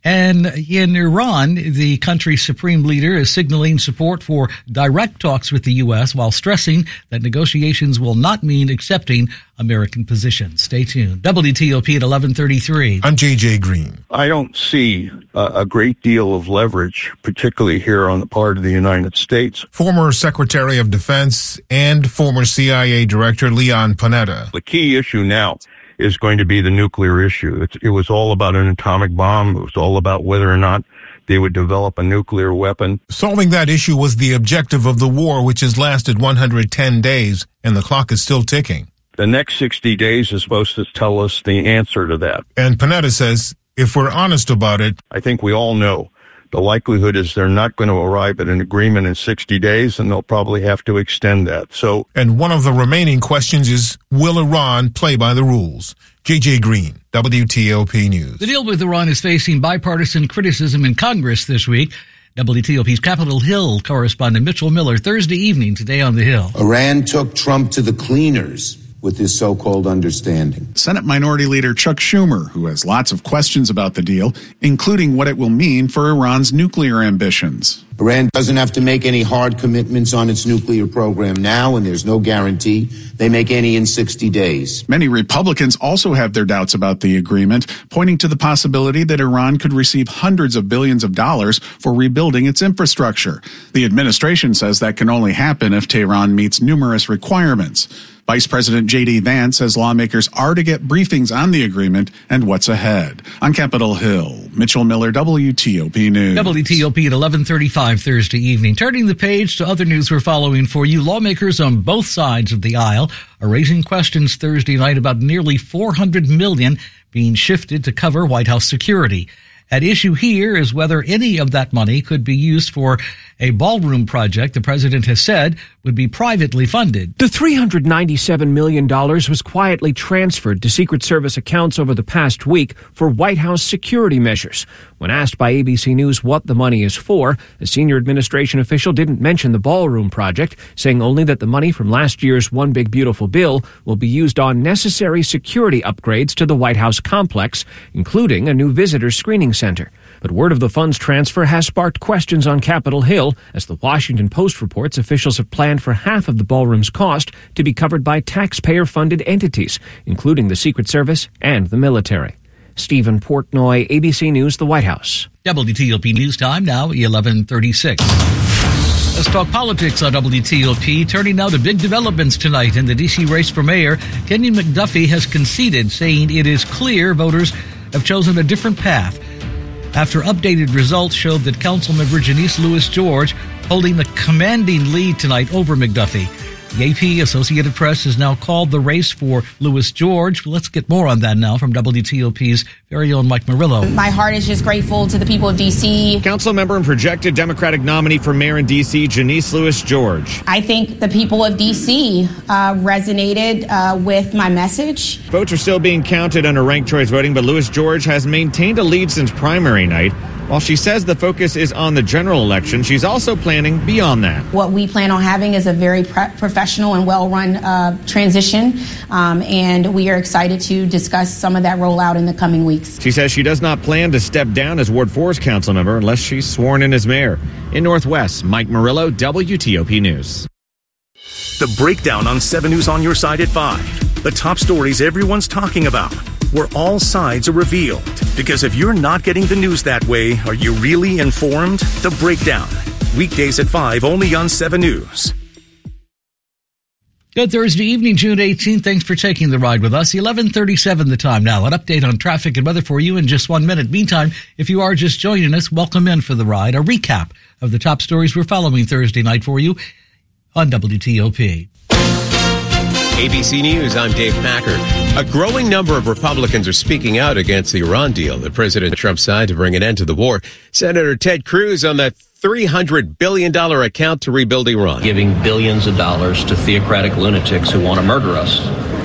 Speaker 1: And in Iran, the country's supreme leader is signaling support for direct talks with the U S while stressing that negotiations will not mean accepting American positions. Stay tuned. W T O P at eleven thirty-three.
Speaker 2: I'm J J Green.
Speaker 3: I don't see uh, a great deal of leverage, particularly here on the part of the United States.
Speaker 2: Former Secretary of Defense and former C I A Director Leon Panetta.
Speaker 3: The key issue now is going to be the nuclear issue. It, it was all about an atomic bomb. It was all about whether or not they would develop a nuclear weapon.
Speaker 2: Solving that issue was the objective of the war, which has lasted one hundred ten days, and the clock is still ticking.
Speaker 3: The next sixty days is supposed to tell us the answer to that.
Speaker 2: And Panetta says, if we're honest about it,
Speaker 3: I think we all know the likelihood is they're not going to arrive at an agreement in sixty days, and they'll probably have to extend that. So,
Speaker 2: and one of the remaining questions is, will Iran play by the rules? J J Green, W T O P News.
Speaker 1: The deal with Iran is facing bipartisan criticism in Congress this week. W T O P's Capitol Hill correspondent Mitchell Miller, Thursday evening, today on the Hill.
Speaker 4: Iran took Trump to the cleaners with this so-called understanding.
Speaker 8: Senate Minority Leader Chuck Schumer, who has lots of questions about the deal, including what it will mean for Iran's nuclear ambitions.
Speaker 4: Iran doesn't have to make any hard commitments on its nuclear program now, and there's no guarantee they make any in sixty days.
Speaker 8: Many Republicans also have their doubts about the agreement, pointing to the possibility that Iran could receive hundreds of billions of dollars for rebuilding its infrastructure. The administration says that can only happen if Tehran meets numerous requirements. Vice President J D Vance says lawmakers are to get briefings on the agreement and what's ahead. On Capitol Hill, Mitchell Miller, W T O P News.
Speaker 1: W T O P at eleven thirty-five Thursday evening. Turning the page to other news we're following for you, lawmakers on both sides of the aisle are raising questions Thursday night about nearly four hundred million dollars being shifted to cover White House security. At issue here is whether any of that money could be used for a ballroom project the president has said would be privately funded.
Speaker 5: The three hundred ninety-seven million dollars was quietly transferred to Secret Service accounts over the past week for White House security measures. When asked by A B C News what the money is for, a senior administration official didn't mention the ballroom project, saying only that the money from last year's One Big Beautiful Bill will be used on necessary security upgrades to the White House complex, including a new visitor screening center. But word of the funds transfer has sparked questions on Capitol Hill, as the Washington Post reports officials have planned for half of the ballroom's cost to be covered by taxpayer-funded entities, including the Secret Service and the military. Stephen Portnoy, A B C News, the White House.
Speaker 1: W T O P News Time now, eleven thirty-six. Let's talk politics on W T O P. Turning now to big developments tonight in the D C race for mayor. Kenyon McDuffie has conceded, saying it is clear voters have chosen a different path after updated results showed that Councilmember Janice Lewis George holding the commanding lead tonight over McDuffie. The A P, Associated Press, has now called the race for Lewis George. Let's get more on that now from W T O P's very own Mike Murillo.
Speaker 15: My heart is just grateful to the people of D C.
Speaker 18: Council member and projected Democratic nominee for mayor in D C, Janice Lewis George.
Speaker 15: I think the people of D C uh, resonated uh, with my message.
Speaker 18: Votes are still being counted under ranked choice voting, but Lewis George has maintained a lead since primary night. While she says the focus is on the general election, she's also planning beyond that.
Speaker 15: What we plan on having is a very pre- professional and well-run uh, transition, um, and we are excited to discuss some of that rollout in the coming weeks.
Speaker 18: She says she does not plan to step down as Ward four's council member unless she's sworn in as mayor. In Northwest, Mike Murillo, W T O P News.
Speaker 20: The Breakdown on seven News on your side at five. The top stories everyone's talking about, where all sides are revealed. Because if you're not getting the news that way, are you really informed? The Breakdown. Weekdays at five, only on seven News.
Speaker 1: Good Thursday evening, June eighteenth. Thanks for taking the ride with us. eleven thirty-seven the time now. An update on traffic and weather for you in just one minute. Meantime, if you are just joining us, welcome in for the ride. A recap of the top stories we're following Thursday night for you on W T O P.
Speaker 21: A B C News, I'm Dave Packard. A growing number of Republicans are speaking out against the Iran deal that President Trump signed to bring an end to the war. Senator Ted Cruz on that three hundred billion dollars account to rebuild Iran.
Speaker 22: Giving billions of dollars to theocratic lunatics who want to murder us.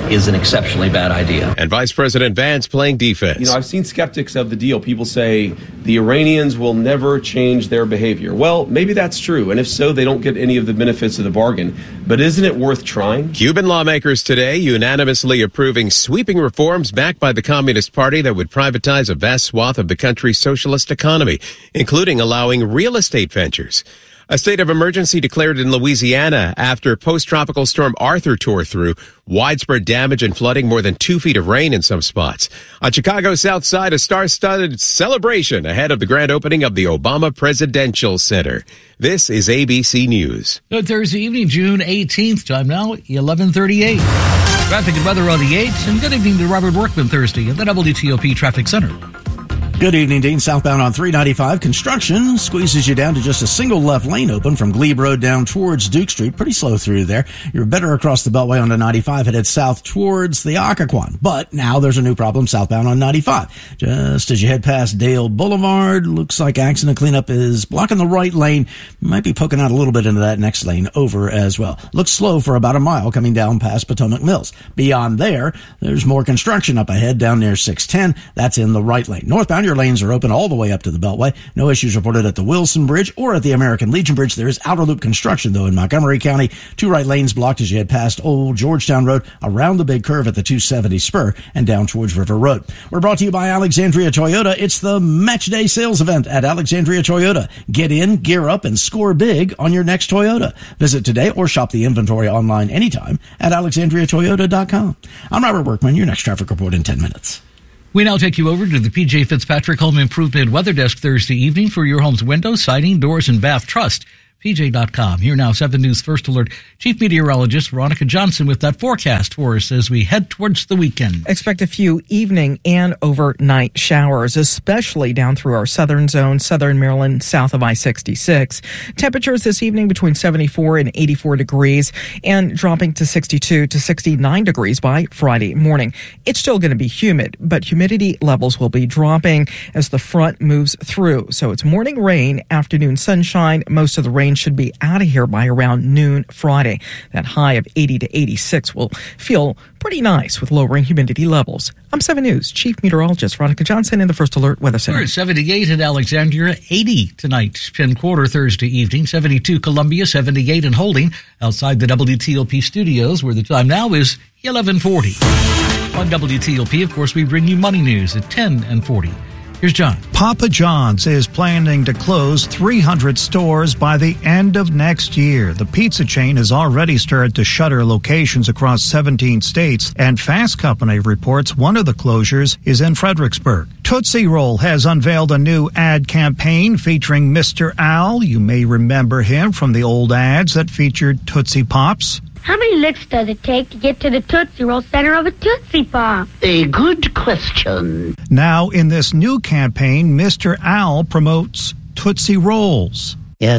Speaker 6: is an exceptionally bad idea.
Speaker 21: And Vice President Vance playing defense.
Speaker 7: You know, I've seen skeptics of the deal. People say the Iranians will never change their behavior. Well, maybe that's true. And if so, they don't get any of the benefits of the bargain. But isn't it worth trying?
Speaker 21: Cuban lawmakers today unanimously approving sweeping reforms backed by the Communist Party that would privatize a vast swath of the country's socialist economy, including allowing real estate ventures. A state of emergency declared in Louisiana after post-tropical storm Arthur tore through. Widespread damage and flooding, more than two feet of rain in some spots. On Chicago's south side, a star-studded celebration ahead of the grand opening of the Obama Presidential Center. This is A B C News.
Speaker 1: Good Thursday evening, June eighteenth. Time now, eleven thirty-eight. Traffic and weather on the eights. And good evening to Robert Workman Thursday at the W T O P Traffic Center.
Speaker 10: Good evening, Dean. Southbound on three ninety-five. Construction squeezes you down to just a single left lane open from Glebe Road down towards Duke Street. Pretty slow through there. You're better across the Beltway onto ninety-five, headed south towards the Occoquan. But now there's a new problem southbound on ninety-five. Just as you head past Dale Boulevard, looks like accident cleanup is blocking the right lane. Might be poking out a little bit into that next lane over as well. Looks slow for about a mile coming down past Potomac Mills. Beyond there, there's more construction up ahead down near six ten. That's in the right lane. Northbound, your lanes are open all the way up to the Beltway. No issues reported at the Wilson Bridge or at the American Legion Bridge. There is outer loop construction, though, in Montgomery County. Two right lanes blocked as you head past Old Georgetown Road, around the big curve at the two seventy spur, and down towards River Road. We're brought to you by Alexandria Toyota. It's the Match Day sales event at Alexandria Toyota. Get in, gear up, and score big on your next Toyota. Visit today or shop the inventory online anytime at alexandria toyota dot com. I'm Robert Workman, your next traffic report in ten minutes.
Speaker 1: We now take you over to the P J Fitzpatrick Home Improvement Weather Desk Thursday evening for your home's windows, siding, doors, and bath. Trust P J dot com. Here now, seven News First Alert Chief Meteorologist Veronica Johnson with that forecast for us as we head towards the weekend.
Speaker 11: Expect a few evening and overnight showers, especially down through our southern zone, southern Maryland, south of I sixty-six. Temperatures this evening between seventy-four and eighty-four degrees and dropping to sixty-two to sixty-nine degrees by Friday morning. It's still going to be humid, but humidity levels will be dropping as the front moves through. So it's morning rain, afternoon sunshine. Most of the rain should be out of here by around noon Friday. That high of eighty to eighty-six will feel pretty nice with lowering humidity levels. I'm seven News Chief Meteorologist Veronica Johnson in the First Alert Weather Center.
Speaker 1: We're at seventy-eight at Alexandria, eighty tonight, Penn Quarter Thursday evening, seventy-two Columbia, seventy-eight in Holding outside the W T O P studios, where the time now is eleven forty. On W T O P, of course, we bring you money news at ten and forty. Here's John.
Speaker 22: Papa John's is planning to close three hundred stores by the end of next year. The pizza chain has already started to shutter locations across seventeen states, and Fast Company reports one of the closures is in Fredericksburg. Tootsie Roll has unveiled a new ad campaign featuring Mister Al. You may remember him from the old ads that featured Tootsie Pops.
Speaker 23: How many licks does it take to get to the Tootsie Roll center of a Tootsie Pop?
Speaker 22: A good question. Now, in this new campaign, Mister Al promotes Tootsie Rolls.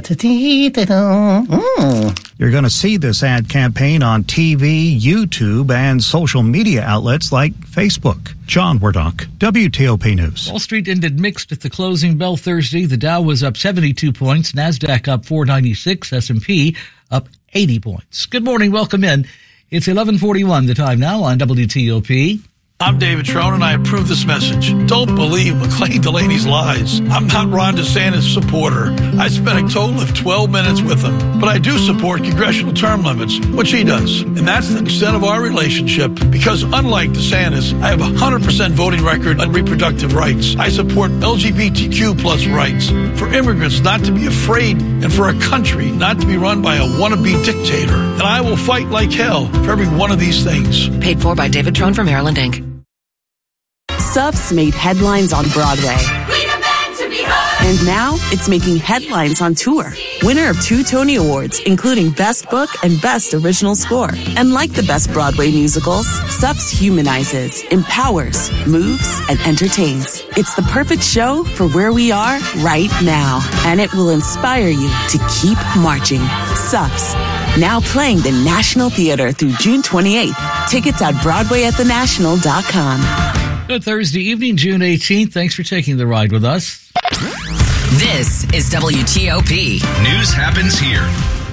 Speaker 22: Mm. You're going to see this ad campaign on T V, YouTube, and social media outlets like Facebook. John Wardock, W T O P News.
Speaker 1: Wall Street ended mixed at the closing bell Thursday. The Dow was up seventy-two points, NASDAQ up four ninety-six, S and P up eighty points. Good morning, welcome in. It's eleven forty-one, the time now on W T O P.
Speaker 24: I'm David Trone, and I approve this message. Don't believe McLean Delaney's lies. I'm not Ron DeSantis' supporter. I spent a total of twelve minutes with him. But I do support congressional term limits, which he does. And that's the extent of our relationship, because unlike DeSantis, I have a one hundred percent voting record on reproductive rights. I support L G B T Q plus rights, for immigrants not to be afraid, and for a country not to be run by a wannabe dictator. And I will fight like hell for every one of these things.
Speaker 9: Paid for by David Trone for Maryland, Incorporated.
Speaker 25: Suffs made headlines on Broadway. And now it's making headlines on tour. Winner of two Tony Awards, including Best Book and Best Original Score. And like the best Broadway musicals, Suffs humanizes, empowers, moves, and entertains. It's the perfect show for where we are right now. And it will inspire you to keep marching. Suffs. Now playing the National Theater through June twenty-eighth. Tickets at broadway at the national dot com.
Speaker 1: Good Thursday evening, June eighteenth. Thanks for taking the ride with us.
Speaker 9: This is W T O P.
Speaker 14: News happens here.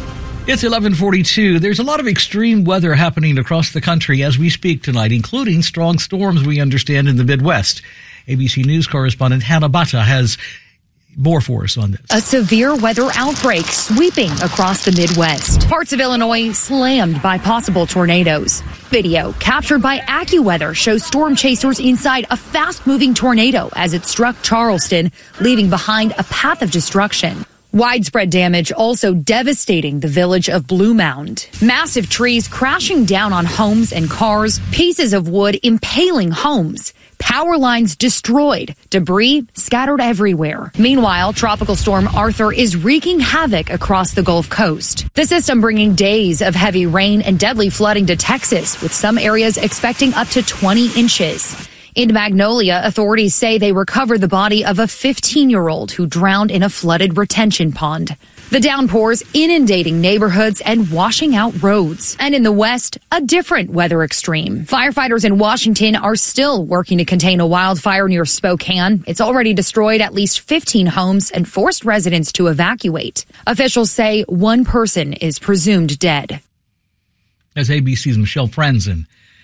Speaker 1: It's eleven forty-two. There's a lot of extreme weather happening across the country as we speak tonight, including strong storms, we understand, in the Midwest. A B C News correspondent Hannah Bata has more for us on this.
Speaker 12: A severe weather outbreak sweeping across the Midwest. Parts of Illinois slammed by possible tornadoes. Video captured by AccuWeather shows storm chasers inside a fast-moving tornado as it struck Charleston, leaving behind a path of destruction. Widespread damage also devastating the village of Blue Mound. Massive trees crashing down on homes and cars, pieces of wood impaling homes, power lines destroyed, debris scattered everywhere. Meanwhile, Tropical Storm Arthur is wreaking havoc across the Gulf Coast. The system bringing days of heavy rain and deadly flooding to Texas, with some areas expecting up to twenty inches. In Magnolia, authorities say they recovered the body of a fifteen-year-old who drowned in a flooded retention pond. The downpours inundating neighborhoods and washing out roads. And in the West, a different weather extreme. Firefighters in Washington are still working to contain a wildfire near Spokane. It's already destroyed at least fifteen homes and forced residents to evacuate. Officials say one person is presumed dead.
Speaker 1: As A B C's Michelle Franzen.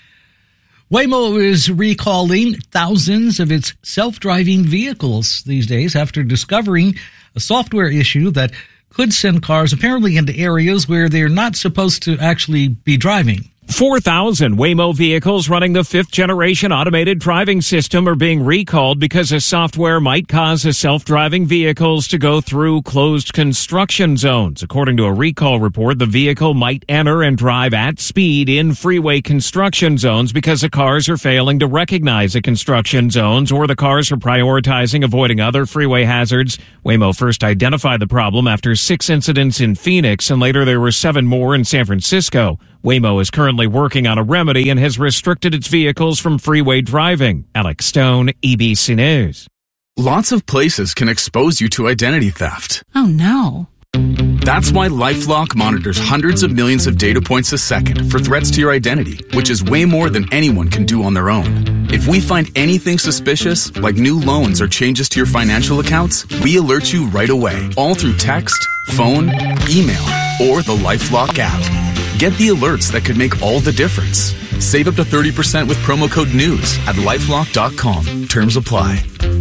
Speaker 1: Waymo is recalling thousands of its self-driving vehicles these days after discovering a software issue that could send cars apparently into areas where they're not supposed to actually be driving.
Speaker 13: four thousand Waymo vehicles running the fifth generation automated driving system are being recalled because a software might cause the self-driving vehicles to go through closed construction zones. According to a recall report, the vehicle might enter and drive at speed in freeway construction zones because the cars are failing to recognize the construction zones, or the cars are prioritizing avoiding other freeway hazards. Waymo first identified the problem after six incidents in Phoenix, and later there were seven more in San Francisco. Waymo is currently working on a remedy and has restricted its vehicles from freeway driving. Alex Stone, A B C News.
Speaker 16: Lots of places can expose you to identity theft.
Speaker 17: Oh, no.
Speaker 16: That's why LifeLock monitors hundreds of millions of data points a second for threats to your identity, which is way more than anyone can do on their own. If we find anything suspicious, like new loans or changes to your financial accounts, we alert you right away, all through text, phone, email, or the LifeLock app. Get the alerts that could make all the difference. Save up to thirty percent with promo code NEWS at lifelock dot com. Terms apply.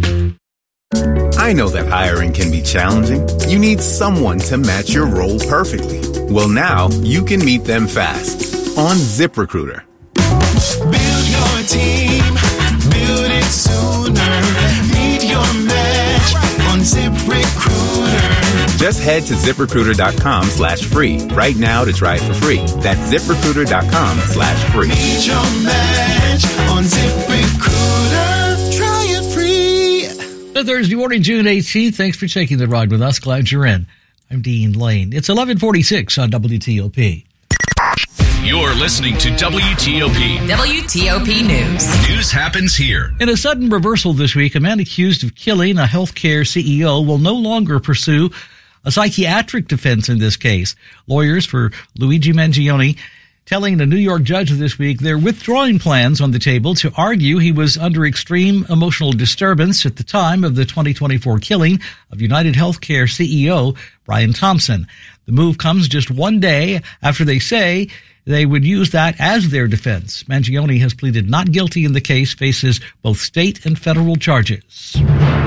Speaker 19: I know that hiring can be challenging. You need someone to match your role perfectly. Well, now you can meet them fast on ZipRecruiter.
Speaker 26: Build your team, build it sooner. Meet your match on ZipRecruiter.
Speaker 19: Just head to ZipRecruiter.com slash free right now to try it for free. That's ZipRecruiter.com slash free.
Speaker 26: Meet your match on ZipRecruiter. Try it free.
Speaker 1: The Thursday morning, June eighteenth. Thanks for taking the ride with us. Glad you're in. I'm Dean Lane. It's eleven forty-six on W T O P.
Speaker 14: You're listening to W T O P.
Speaker 9: W T O P News.
Speaker 14: News happens here.
Speaker 1: In a sudden reversal this week, a man accused of killing a healthcare C E O will no longer pursue a psychiatric defense in this case. Lawyers for Luigi Mangione telling a New York judge this week they're withdrawing plans on the table to argue he was under extreme emotional disturbance at the time of the twenty twenty-four killing of United Healthcare C E O Brian Thompson. The move comes just one day after they say they would use that as their defense. Mangione has pleaded not guilty in the case, faces both state and federal charges.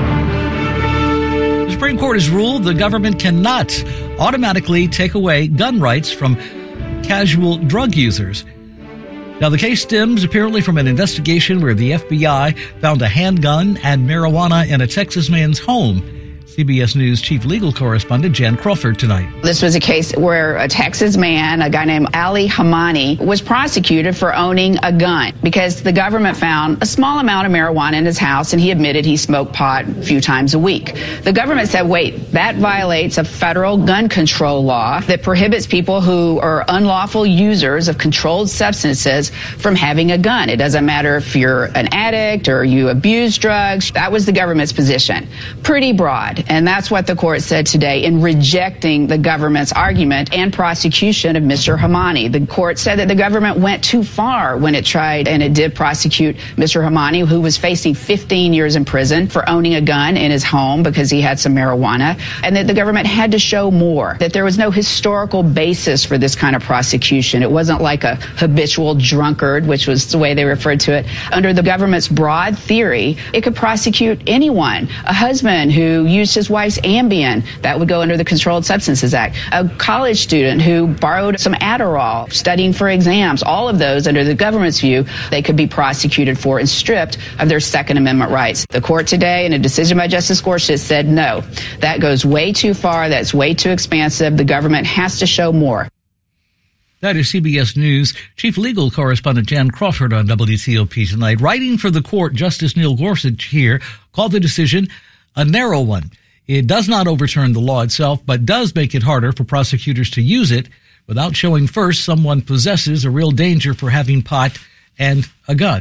Speaker 1: The Supreme Court has ruled the government cannot automatically take away gun rights from casual drug users. Now, the case stems apparently from an investigation where the F B I found a handgun and marijuana in a Texas man's home. C B S News chief legal correspondent Jan Crawford tonight.
Speaker 27: This was a case where a Texas man, a guy named Ali Hamani, was prosecuted for owning a gun because the government found a small amount of marijuana in his house, and he admitted he smoked pot a few times a week. The government said, wait, that violates a federal gun control law that prohibits people who are unlawful users of controlled substances from having a gun. It doesn't matter if you're an addict or you abuse drugs. That was the government's position. Pretty broad. And that's what the court said today in rejecting the government's argument and prosecution of Mister Hamani. The court said that the government went too far when it tried, and it did prosecute Mister Hamani, who was facing fifteen years in prison for owning a gun in his home because he had some marijuana, and that the government had to show more, that there was no historical basis for this kind of prosecution. It wasn't like a habitual drunkard, which was the way they referred to it. Under the government's broad theory, it could prosecute anyone. A husband who used his wife's Ambien, that would go under the Controlled Substances Act. A college student who borrowed some Adderall, studying for exams, all of those, under the government's view, they could be prosecuted for and stripped of their Second Amendment rights. The court today, in a decision by Justice Gorsuch, said no, that goes way too far, that's way too expansive, the government has to show more.
Speaker 1: That is C B S News Chief Legal Correspondent Jan Crawford on W T O P tonight. Writing for the court, Justice Neil Gorsuch here called the decision a narrow one. It does not overturn the law itself, but does make it harder for prosecutors to use it without showing first someone possesses a real danger for having pot and a gun.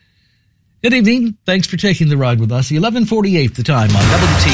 Speaker 1: Good evening. Thanks for taking the ride with us. eleven forty-eight the time on W T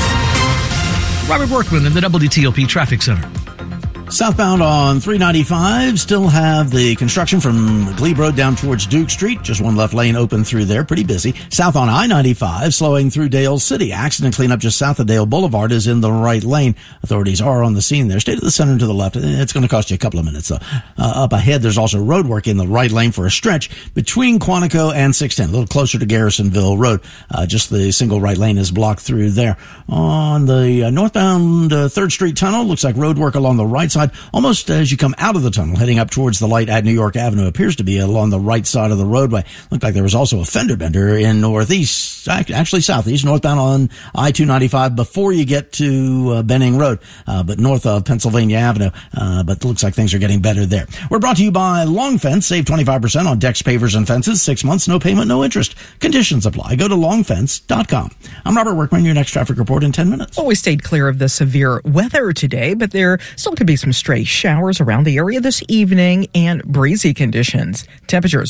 Speaker 1: O P. Robert Workman in the W T O P Traffic Center.
Speaker 10: Southbound on three ninety-five, still have the construction from Glebe Road down towards Duke Street. Just one left lane open through there. Pretty busy. South on I ninety-five, slowing through Dale City. Accident cleanup just south of Dale Boulevard is in the right lane. Authorities are on the scene there. Stay to the center and to the left. It's going to cost you a couple of minutes, though. Uh, up ahead, there's also road work in the right lane for a stretch between Quantico and six ten, a little closer to Garrisonville Road. Uh, just the single right lane is blocked through there. On the uh, northbound uh, third Street Tunnel, looks like road work along the right side. Almost as you come out of the tunnel, heading up towards the light at New York Avenue, appears to be along the right side of the roadway. Looked like there was also a fender bender in northeast, actually southeast, northbound on I two ninety-five before you get to uh, Benning Road, uh, but north of Pennsylvania Avenue. Uh, but it looks like things are getting better there. We're brought to you by Long Fence. Save twenty-five percent on decks, pavers, and fences. Six months, no payment, no interest. Conditions apply. Go to long fence dot com. I'm Robert Workman, your next traffic report in ten minutes.
Speaker 11: Well, we stayed clear of the severe weather today, but there still could be some stray showers around the area this evening and breezy conditions. Temperatures